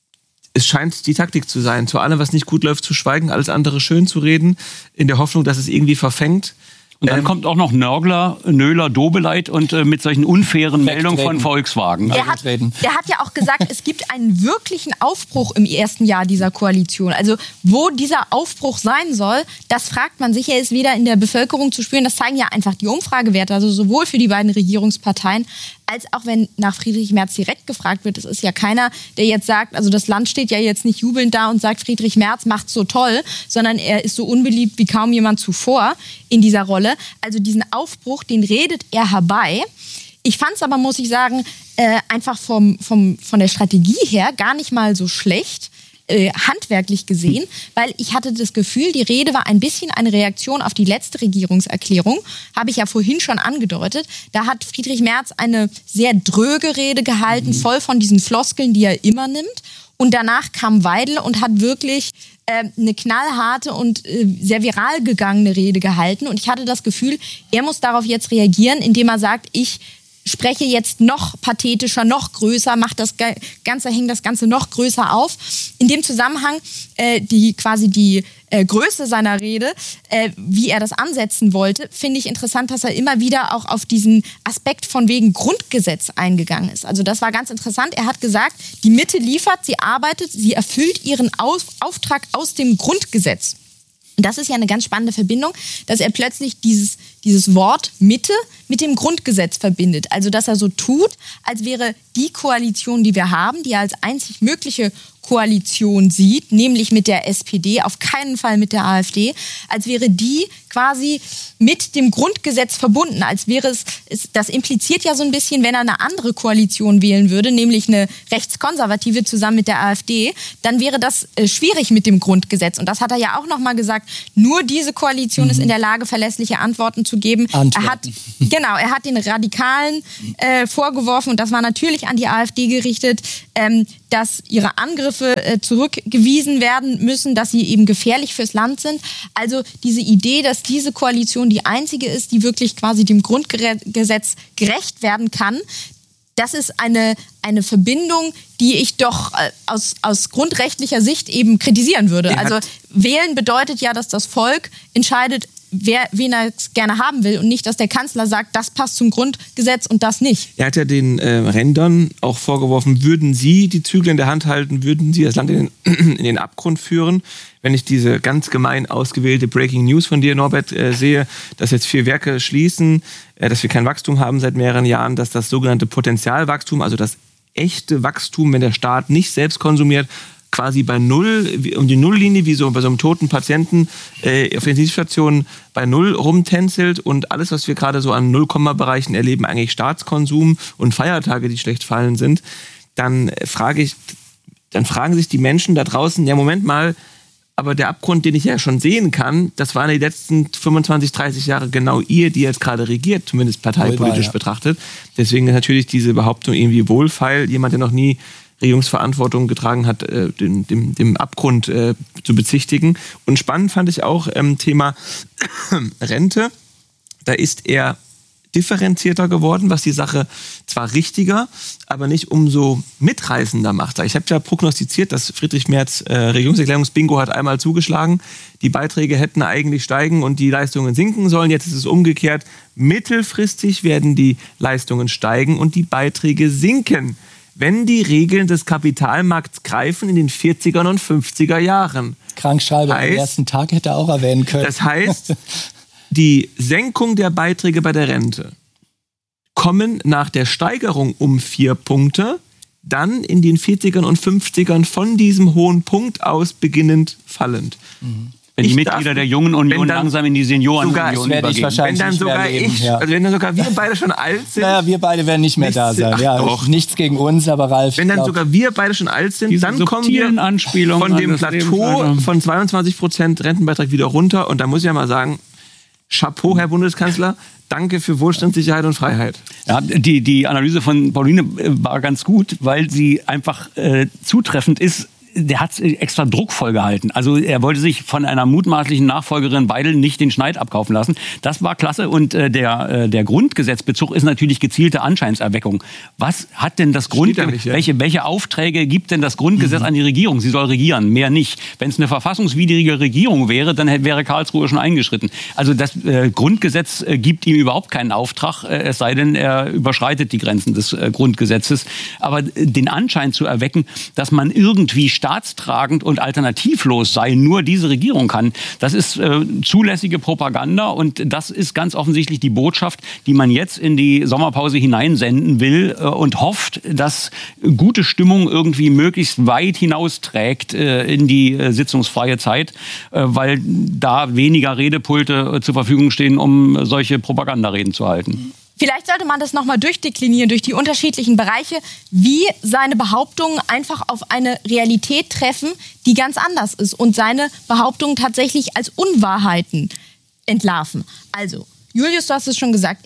Speaker 2: es scheint die Taktik zu sein, zu allem, was nicht gut läuft, zu schweigen, alles andere schön zu reden, in der Hoffnung, dass es irgendwie verfängt.
Speaker 3: Und dann ähm, kommt auch noch Nörgler, Nöhler, Dobeleit und äh, mit solchen unfairen Meldungen von Volkswagen.
Speaker 4: Der hat, der hat ja auch gesagt, es gibt einen wirklichen Aufbruch im ersten Jahr dieser Koalition. Also wo dieser Aufbruch sein soll, das fragt man sich. Er ist weder in der Bevölkerung zu spüren, das zeigen ja einfach die Umfragewerte, also sowohl für die beiden Regierungsparteien, als auch wenn nach Friedrich Merz direkt gefragt wird. Es ist ja keiner, der jetzt sagt, also das Land steht ja jetzt nicht jubelnd da und sagt, Friedrich Merz macht's so toll, sondern er ist so unbeliebt wie kaum jemand zuvor in dieser Rolle. Also diesen Aufbruch, den redet er herbei. Ich fand es aber, muss ich sagen, äh, einfach vom, vom, von der Strategie her gar nicht mal so schlecht. Äh, handwerklich gesehen, weil ich hatte das Gefühl, die Rede war ein bisschen eine Reaktion auf die letzte Regierungserklärung, habe ich ja vorhin schon angedeutet. Da hat Friedrich Merz eine sehr dröge Rede gehalten, mhm. voll von diesen Floskeln, die er immer nimmt. Und danach kam Weidel und hat wirklich äh, eine knallharte und äh, sehr viral gegangene Rede gehalten. Und ich hatte das Gefühl, er muss darauf jetzt reagieren, indem er sagt, ich spreche jetzt noch pathetischer, noch größer, macht das Ganze, hängt das Ganze noch größer auf. In dem Zusammenhang äh, die quasi die äh, Größe seiner Rede, äh, wie er das ansetzen wollte, finde ich interessant, dass er immer wieder auch auf diesen Aspekt von wegen Grundgesetz eingegangen ist. Also das war ganz interessant. Er hat gesagt, die Mitte liefert, sie arbeitet, sie erfüllt ihren Auf- Auftrag aus dem Grundgesetz. Und das ist ja eine ganz spannende Verbindung, dass er plötzlich dieses, dieses Wort Mitte mit dem Grundgesetz verbindet. Also dass er so tut, als wäre die Koalition, die wir haben, die er als einzig mögliche Koalition sieht, nämlich mit der S P D, auf keinen Fall mit der AfD, als wäre die quasi mit dem Grundgesetz verbunden, als wäre es, es, das impliziert ja so ein bisschen, wenn er eine andere Koalition wählen würde, nämlich eine rechtskonservative zusammen mit der AfD, dann wäre das äh, schwierig mit dem Grundgesetz. Und das hat er ja auch nochmal gesagt, nur diese Koalition mhm. ist in der Lage, verlässliche Antworten zu geben.
Speaker 1: Antworten.
Speaker 4: Er hat, genau, er hat den Radikalen äh, vorgeworfen, und das war natürlich an die AfD gerichtet, ähm, dass ihre Angriffe äh, zurückgewiesen werden müssen, dass sie eben gefährlich fürs Land sind. Also diese Idee, dass diese Koalition die einzige ist, die wirklich quasi dem Grundgesetz gerecht werden kann, das ist eine, eine Verbindung, die ich doch äh, aus, aus grundrechtlicher Sicht eben kritisieren würde. Also wählen bedeutet ja, dass das Volk entscheidet, wer, wen er gerne haben will, und nicht, dass der Kanzler sagt, das passt zum Grundgesetz und das nicht.
Speaker 2: Er hat ja den äh, Rändern auch vorgeworfen, würden sie die Zügel in der Hand halten, würden sie das Land in den, in den Abgrund führen. Wenn ich diese ganz gemein ausgewählte Breaking News von dir, Norbert, äh, sehe, dass jetzt vier Werke schließen, äh, dass wir kein Wachstum haben seit mehreren Jahren, dass das sogenannte Potenzialwachstum, also das echte Wachstum, wenn der Staat nicht selbst konsumiert, quasi bei Null, um die Nulllinie, wie so bei so einem toten Patienten äh, auf der Intensivstation bei Null rumtänzelt, und alles, was wir gerade so an Nullkomma-Bereichen erleben, eigentlich Staatskonsum und Feiertage, die schlecht fallen sind, dann frage ich, dann fragen sich die Menschen da draußen, ja, Moment mal, aber der Abgrund, den ich ja schon sehen kann, das waren die letzten fünfundzwanzig, dreißig Jahre genau ihr, die jetzt gerade regiert, zumindest parteipolitisch ja. betrachtet. Deswegen ist natürlich diese Behauptung irgendwie wohlfeil. Jemand, der noch nie Regierungsverantwortung getragen hat, äh, dem, dem, dem Abgrund äh, zu bezichtigen. Und spannend fand ich auch ähm, Thema Rente. Da ist er differenzierter geworden, was die Sache zwar richtiger, aber nicht umso mitreißender macht. Ich habe ja prognostiziert, dass Friedrich Merz äh, Regierungserklärungsbingo hat einmal zugeschlagen. Die Beiträge hätten eigentlich steigen und die Leistungen sinken sollen. Jetzt ist es umgekehrt. Mittelfristig werden die Leistungen steigen und die Beiträge sinken, wenn die Regeln des Kapitalmarkts greifen in den vierziger und fünfziger Jahren.
Speaker 1: Krankschreiber
Speaker 2: heißt,
Speaker 1: am ersten Tag hätte er auch erwähnen können.
Speaker 2: Das heißt, die Senkung der Beiträge bei der Rente kommen nach der Steigerung um vier Punkte dann in den vierzigern und fünfzigern von diesem hohen Punkt aus beginnend fallend.
Speaker 3: Mhm. Wenn die ich Mitglieder darf, der Jungen Union langsam in die Seniorenunion
Speaker 1: übergehen. Wenn dann sogar ich,
Speaker 2: ja. also wenn dann sogar wir beide schon alt sind.
Speaker 1: Naja, wir beide werden nicht mehr nichts, da sein. Ja, doch. Nichts gegen uns, aber Ralf.
Speaker 2: Wenn dann glaub, sogar wir beide schon alt sind, dann kommen wir von dem Plateau von zweiundzwanzig Prozent Rentenbeitrag wieder runter. Und da muss ich ja mal sagen, Chapeau, Herr Bundeskanzler. Danke für Wohlstand, Sicherheit und Freiheit.
Speaker 3: Ja, die, die Analyse von Pauline war ganz gut, weil sie einfach äh, zutreffend ist. Der hat extra druckvoll gehalten. Also er wollte sich von einer mutmaßlichen Nachfolgerin Weidel nicht den Schneid abkaufen lassen. Das war klasse. Und äh, der, äh, der Grundgesetzbezug ist natürlich gezielte Anscheinserweckung. Was hat denn das Grundgesetz, ja. welche, welche Aufträge gibt denn das Grundgesetz mhm. an die Regierung? Sie soll regieren, mehr nicht. Wenn es eine verfassungswidrige Regierung wäre, dann hätte, wäre Karlsruhe schon eingeschritten. Also das äh, Grundgesetz äh, gibt ihm überhaupt keinen Auftrag, äh, es sei denn, er überschreitet die Grenzen des äh, Grundgesetzes. Aber äh, den Anschein zu erwecken, dass man irgendwie staatstragend und alternativlos sei, nur diese Regierung kann. Das ist äh, zulässige Propaganda, und das ist ganz offensichtlich die Botschaft, die man jetzt in die Sommerpause hineinsenden will äh, und hofft, dass gute Stimmung irgendwie möglichst weit hinausträgt äh, in die äh, sitzungsfreie Zeit, äh, weil da weniger Redepulte äh, zur Verfügung stehen, um solche Propagandareden zu halten.
Speaker 4: Vielleicht sollte man das nochmal durchdeklinieren durch die unterschiedlichen Bereiche, wie seine Behauptungen einfach auf eine Realität treffen, die ganz anders ist, und seine Behauptungen tatsächlich als Unwahrheiten entlarven. Also, Julius, du hast es schon gesagt, er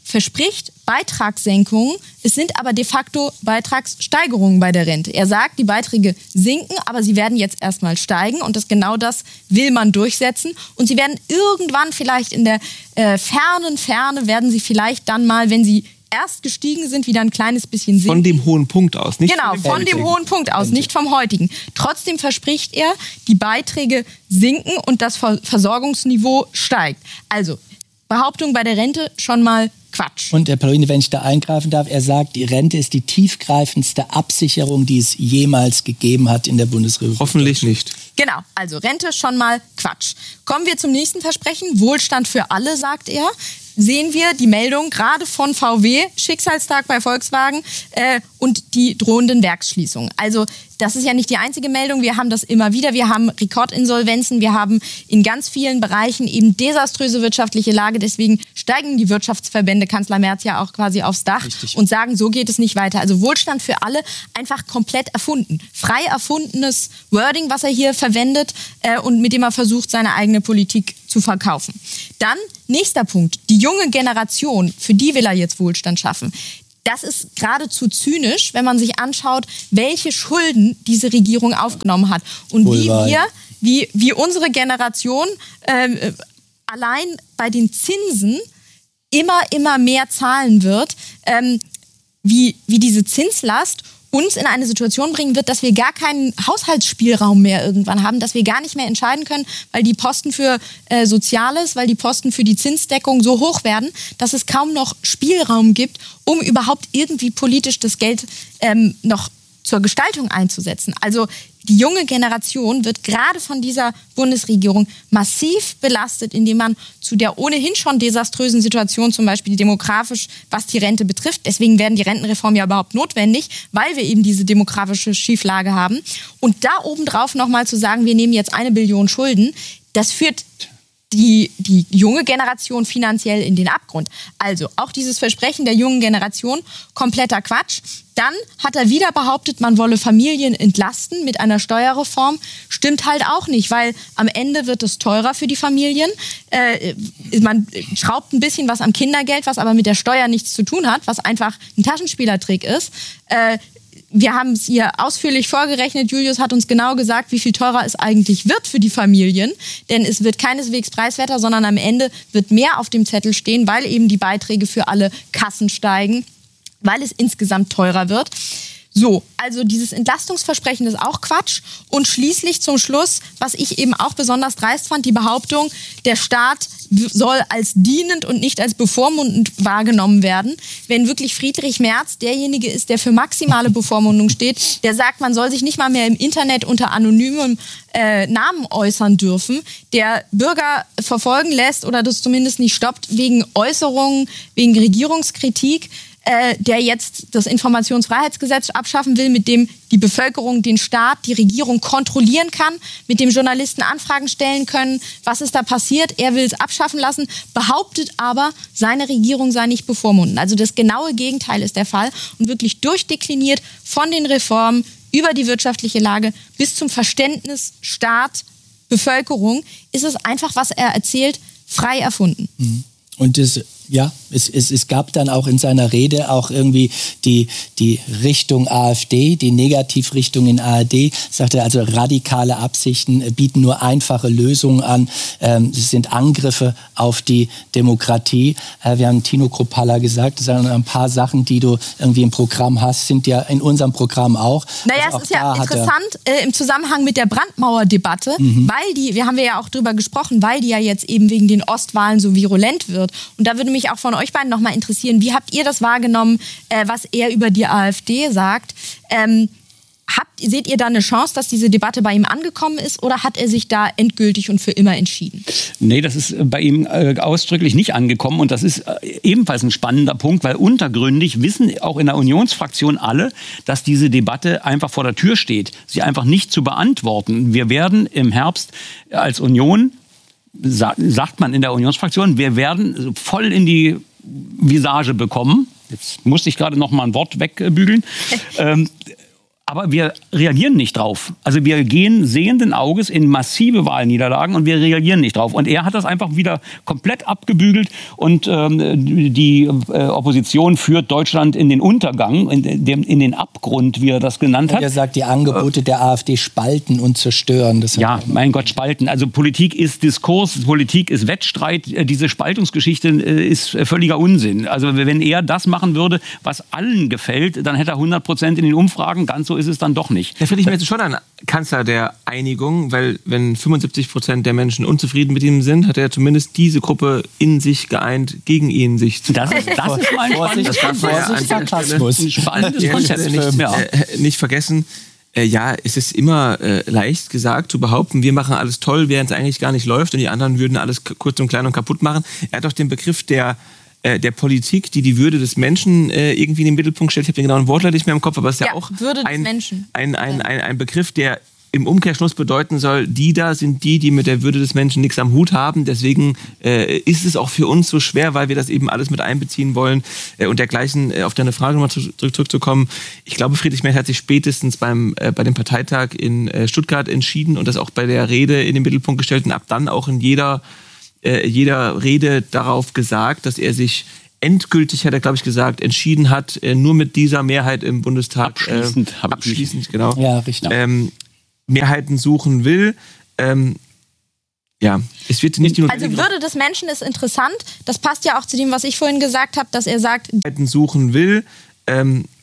Speaker 4: verspricht Beitragssenkungen, es sind aber de facto Beitragssteigerungen bei der Rente. Er sagt, die Beiträge sinken, aber sie werden jetzt erstmal steigen und das genau das will man durchsetzen. Und sie werden irgendwann vielleicht in der äh, fernen Ferne, werden sie vielleicht dann mal, wenn sie erst gestiegen sind, wieder ein kleines bisschen sinken.
Speaker 2: Von dem hohen Punkt aus, nicht
Speaker 4: genau,
Speaker 2: von dem,
Speaker 4: von dem hohen Punkt aus, nicht vom heutigen. Trotzdem verspricht er, die Beiträge sinken und das Versorgungsniveau steigt. Also, Behauptung bei der Rente schon mal Quatsch.
Speaker 1: Und Herr Palloini, wenn ich da eingreifen darf, er sagt, die Rente ist die tiefgreifendste Absicherung, die es jemals gegeben hat in der Bundesrepublik.
Speaker 2: Hoffentlich nicht.
Speaker 4: Genau, also Rente schon mal Quatsch. Kommen wir zum nächsten Versprechen. Wohlstand für alle, sagt er. Sehen wir die Meldung gerade von V W, Schicksalstag bei Volkswagen äh, und die drohenden Werksschließungen. Also das ist ja nicht die einzige Meldung, wir haben das immer wieder, wir haben Rekordinsolvenzen, wir haben in ganz vielen Bereichen eben desaströse wirtschaftliche Lage, deswegen steigen die Wirtschaftsverbände, Kanzler Merz ja auch quasi aufs Dach Richtig. Und sagen, so geht es nicht weiter. Also Wohlstand für alle, einfach komplett erfunden. Frei erfundenes Wording, was er hier verwendet äh, und mit dem er versucht, seine eigene Politik zu verkaufen. Dann, nächster Punkt, die junge Generation, für die will er jetzt Wohlstand schaffen. Das ist geradezu zynisch, wenn man sich anschaut, welche Schulden diese Regierung aufgenommen hat. Und wie wir, wie, wie unsere Generation äh, allein bei den Zinsen immer, immer mehr zahlen wird, ähm, wie, wie diese Zinslast uns in eine Situation bringen wird, dass wir gar keinen Haushaltsspielraum mehr irgendwann haben, dass wir gar nicht mehr entscheiden können, weil die Posten für äh, Soziales, weil die Posten für die Zinsdeckung so hoch werden, dass es kaum noch Spielraum gibt, um überhaupt irgendwie politisch das Geld ähm, noch zur Gestaltung einzusetzen. Also die junge Generation wird gerade von dieser Bundesregierung massiv belastet, indem man zu der ohnehin schon desaströsen Situation, zum Beispiel demografisch, was die Rente betrifft, deswegen werden die Rentenreformen ja überhaupt notwendig, weil wir eben diese demografische Schieflage haben. Und da obendrauf nochmal zu sagen, wir nehmen jetzt eine Billion Schulden, das führt Die, die junge Generation finanziell in den Abgrund. Also auch dieses Versprechen der jungen Generation, kompletter Quatsch. Dann hat er wieder behauptet, man wolle Familien entlasten mit einer Steuerreform. Stimmt halt auch nicht, weil am Ende wird es teurer für die Familien. Äh, man schraubt ein bisschen was am Kindergeld, was aber mit der Steuer nichts zu tun hat, was einfach ein Taschenspielertrick ist. Äh, Wir haben es hier ausführlich vorgerechnet. Julius hat uns genau gesagt, wie viel teurer es eigentlich wird für die Familien. Denn es wird keineswegs preiswerter, sondern am Ende wird mehr auf dem Zettel stehen, weil eben die Beiträge für alle Kassen steigen, weil es insgesamt teurer wird. So, also dieses Entlastungsversprechen ist auch Quatsch. Und schließlich zum Schluss, was ich eben auch besonders dreist fand, die Behauptung, der Staat soll als dienend und nicht als bevormundend wahrgenommen werden. Wenn wirklich Friedrich Merz derjenige ist, der für maximale Bevormundung steht, der sagt, man soll sich nicht mal mehr im Internet unter anonymem äh, Namen äußern dürfen, der Bürger verfolgen lässt oder das zumindest nicht stoppt wegen Äußerungen, wegen Regierungskritik, äh, der jetzt das Informationsfreiheitsgesetz abschaffen will, mit dem die Bevölkerung den Staat, die Regierung kontrollieren kann, mit dem Journalisten Anfragen stellen können, was ist da passiert. Er will es abschaffen lassen, behauptet aber, seine Regierung sei nicht bevormunden. Also das genaue Gegenteil ist der Fall und wirklich durchdekliniert von den Reformen über die wirtschaftliche Lage bis zum Verständnis Staat, Bevölkerung, ist es einfach, was er erzählt, frei erfunden.
Speaker 1: Mhm. Und das, ja, es, es, es gab dann auch in seiner Rede auch irgendwie die, die Richtung AfD, die Negativrichtung in A R D, sagte also radikale Absichten bieten nur einfache Lösungen an. Ähm, es sind Angriffe auf die Demokratie. Äh, wir haben Tino Kruppalla gesagt, das sind ein paar Sachen, die du irgendwie im Programm hast, sind ja in unserem Programm auch.
Speaker 4: Naja,
Speaker 1: also
Speaker 4: es ist ja interessant äh, im Zusammenhang mit der Brandmauer-Debatte, mhm. weil die, wir haben ja auch drüber gesprochen, weil die ja jetzt eben wegen den Ostwahlen so virulent wird. Und da würde mich auch von euch beiden nochmal interessieren, wie habt ihr das wahrgenommen, äh, was er über die AfD sagt? Ähm, habt, seht ihr da eine Chance, dass diese Debatte bei ihm angekommen ist oder hat er sich da endgültig und für immer entschieden?
Speaker 3: Nee, das ist bei ihm äh, ausdrücklich nicht angekommen und das ist äh, ebenfalls ein spannender Punkt, weil untergründig wissen auch in der Unionsfraktion alle, dass diese Debatte einfach vor der Tür steht, sie einfach nicht zu beantworten. Wir werden im Herbst als Union, sagt man in der Unionsfraktion, wir werden voll in die Visage bekommen. Jetzt musste ich gerade noch mal ein Wort wegbügeln. ähm, Aber wir reagieren nicht drauf. Also wir gehen sehenden Auges in massive Wahlniederlagen und wir reagieren nicht drauf. Und er hat das einfach wieder komplett abgebügelt und ähm, die äh, Opposition führt Deutschland in den Untergang, in, dem, in den Abgrund, wie er das genannt hat.
Speaker 1: Und er sagt, die Angebote äh, der AfD spalten und zerstören. Das
Speaker 3: ja, mein Gott, spalten. Also Politik ist Diskurs, Politik ist Wettstreit. Diese Spaltungsgeschichte äh, ist völliger Unsinn. Also wenn er das machen würde, was allen gefällt, dann hätte er hundert Prozent in den Umfragen. Ganz so ist es dann doch nicht.
Speaker 2: Da finde ich mir jetzt schon ein Kanzler der Einigung, weil wenn fünfundsiebzig Prozent der Menschen unzufrieden mit ihm sind, hat er zumindest diese Gruppe in sich geeint, gegen ihn sich zu.
Speaker 3: Das ist, das ist mal ein spannendes
Speaker 1: Sarkasmus.
Speaker 3: Spannendes Konzept.
Speaker 2: Nicht, äh, nicht vergessen, äh, ja, es ist immer äh, leicht gesagt zu behaupten, wir machen alles toll, während es eigentlich gar nicht läuft und die anderen würden alles kurz und klein und kaputt machen. Er hat doch den Begriff der der Politik, die die Würde des Menschen äh, irgendwie in den Mittelpunkt stellt. Ich habe den genauen Wortlaut nicht mehr im Kopf, aber es ist ja, ja auch
Speaker 4: Würde
Speaker 2: ein,
Speaker 4: des Menschen.
Speaker 2: Ein, ein, ein, ein Begriff, der im Umkehrschluss bedeuten soll, die da sind die, die mit der Würde des Menschen nichts am Hut haben. Deswegen äh, ist es auch für uns so schwer, weil wir das eben alles mit einbeziehen wollen äh, und dergleichen. Äh, auf deine Frage nochmal zurück, zurückzukommen. Ich glaube, Friedrich Merz hat sich spätestens beim, äh, bei dem Parteitag in äh, Stuttgart entschieden und das auch bei der Rede in den Mittelpunkt gestellt und ab dann auch in jeder, äh, jeder Rede darauf gesagt, dass er sich endgültig, hat er, glaube ich, gesagt, entschieden hat, äh, nur mit dieser Mehrheit im Bundestag
Speaker 3: abschließend,
Speaker 2: äh, abschließend genau,
Speaker 1: ja, richtig.
Speaker 2: Ähm, Mehrheiten suchen will. Ähm, ja, es wird nicht die
Speaker 4: Also Würde des Menschen ist interessant. Das passt ja auch zu dem, was ich vorhin gesagt habe, dass er sagt,
Speaker 2: Mehrheiten suchen will. Ähm,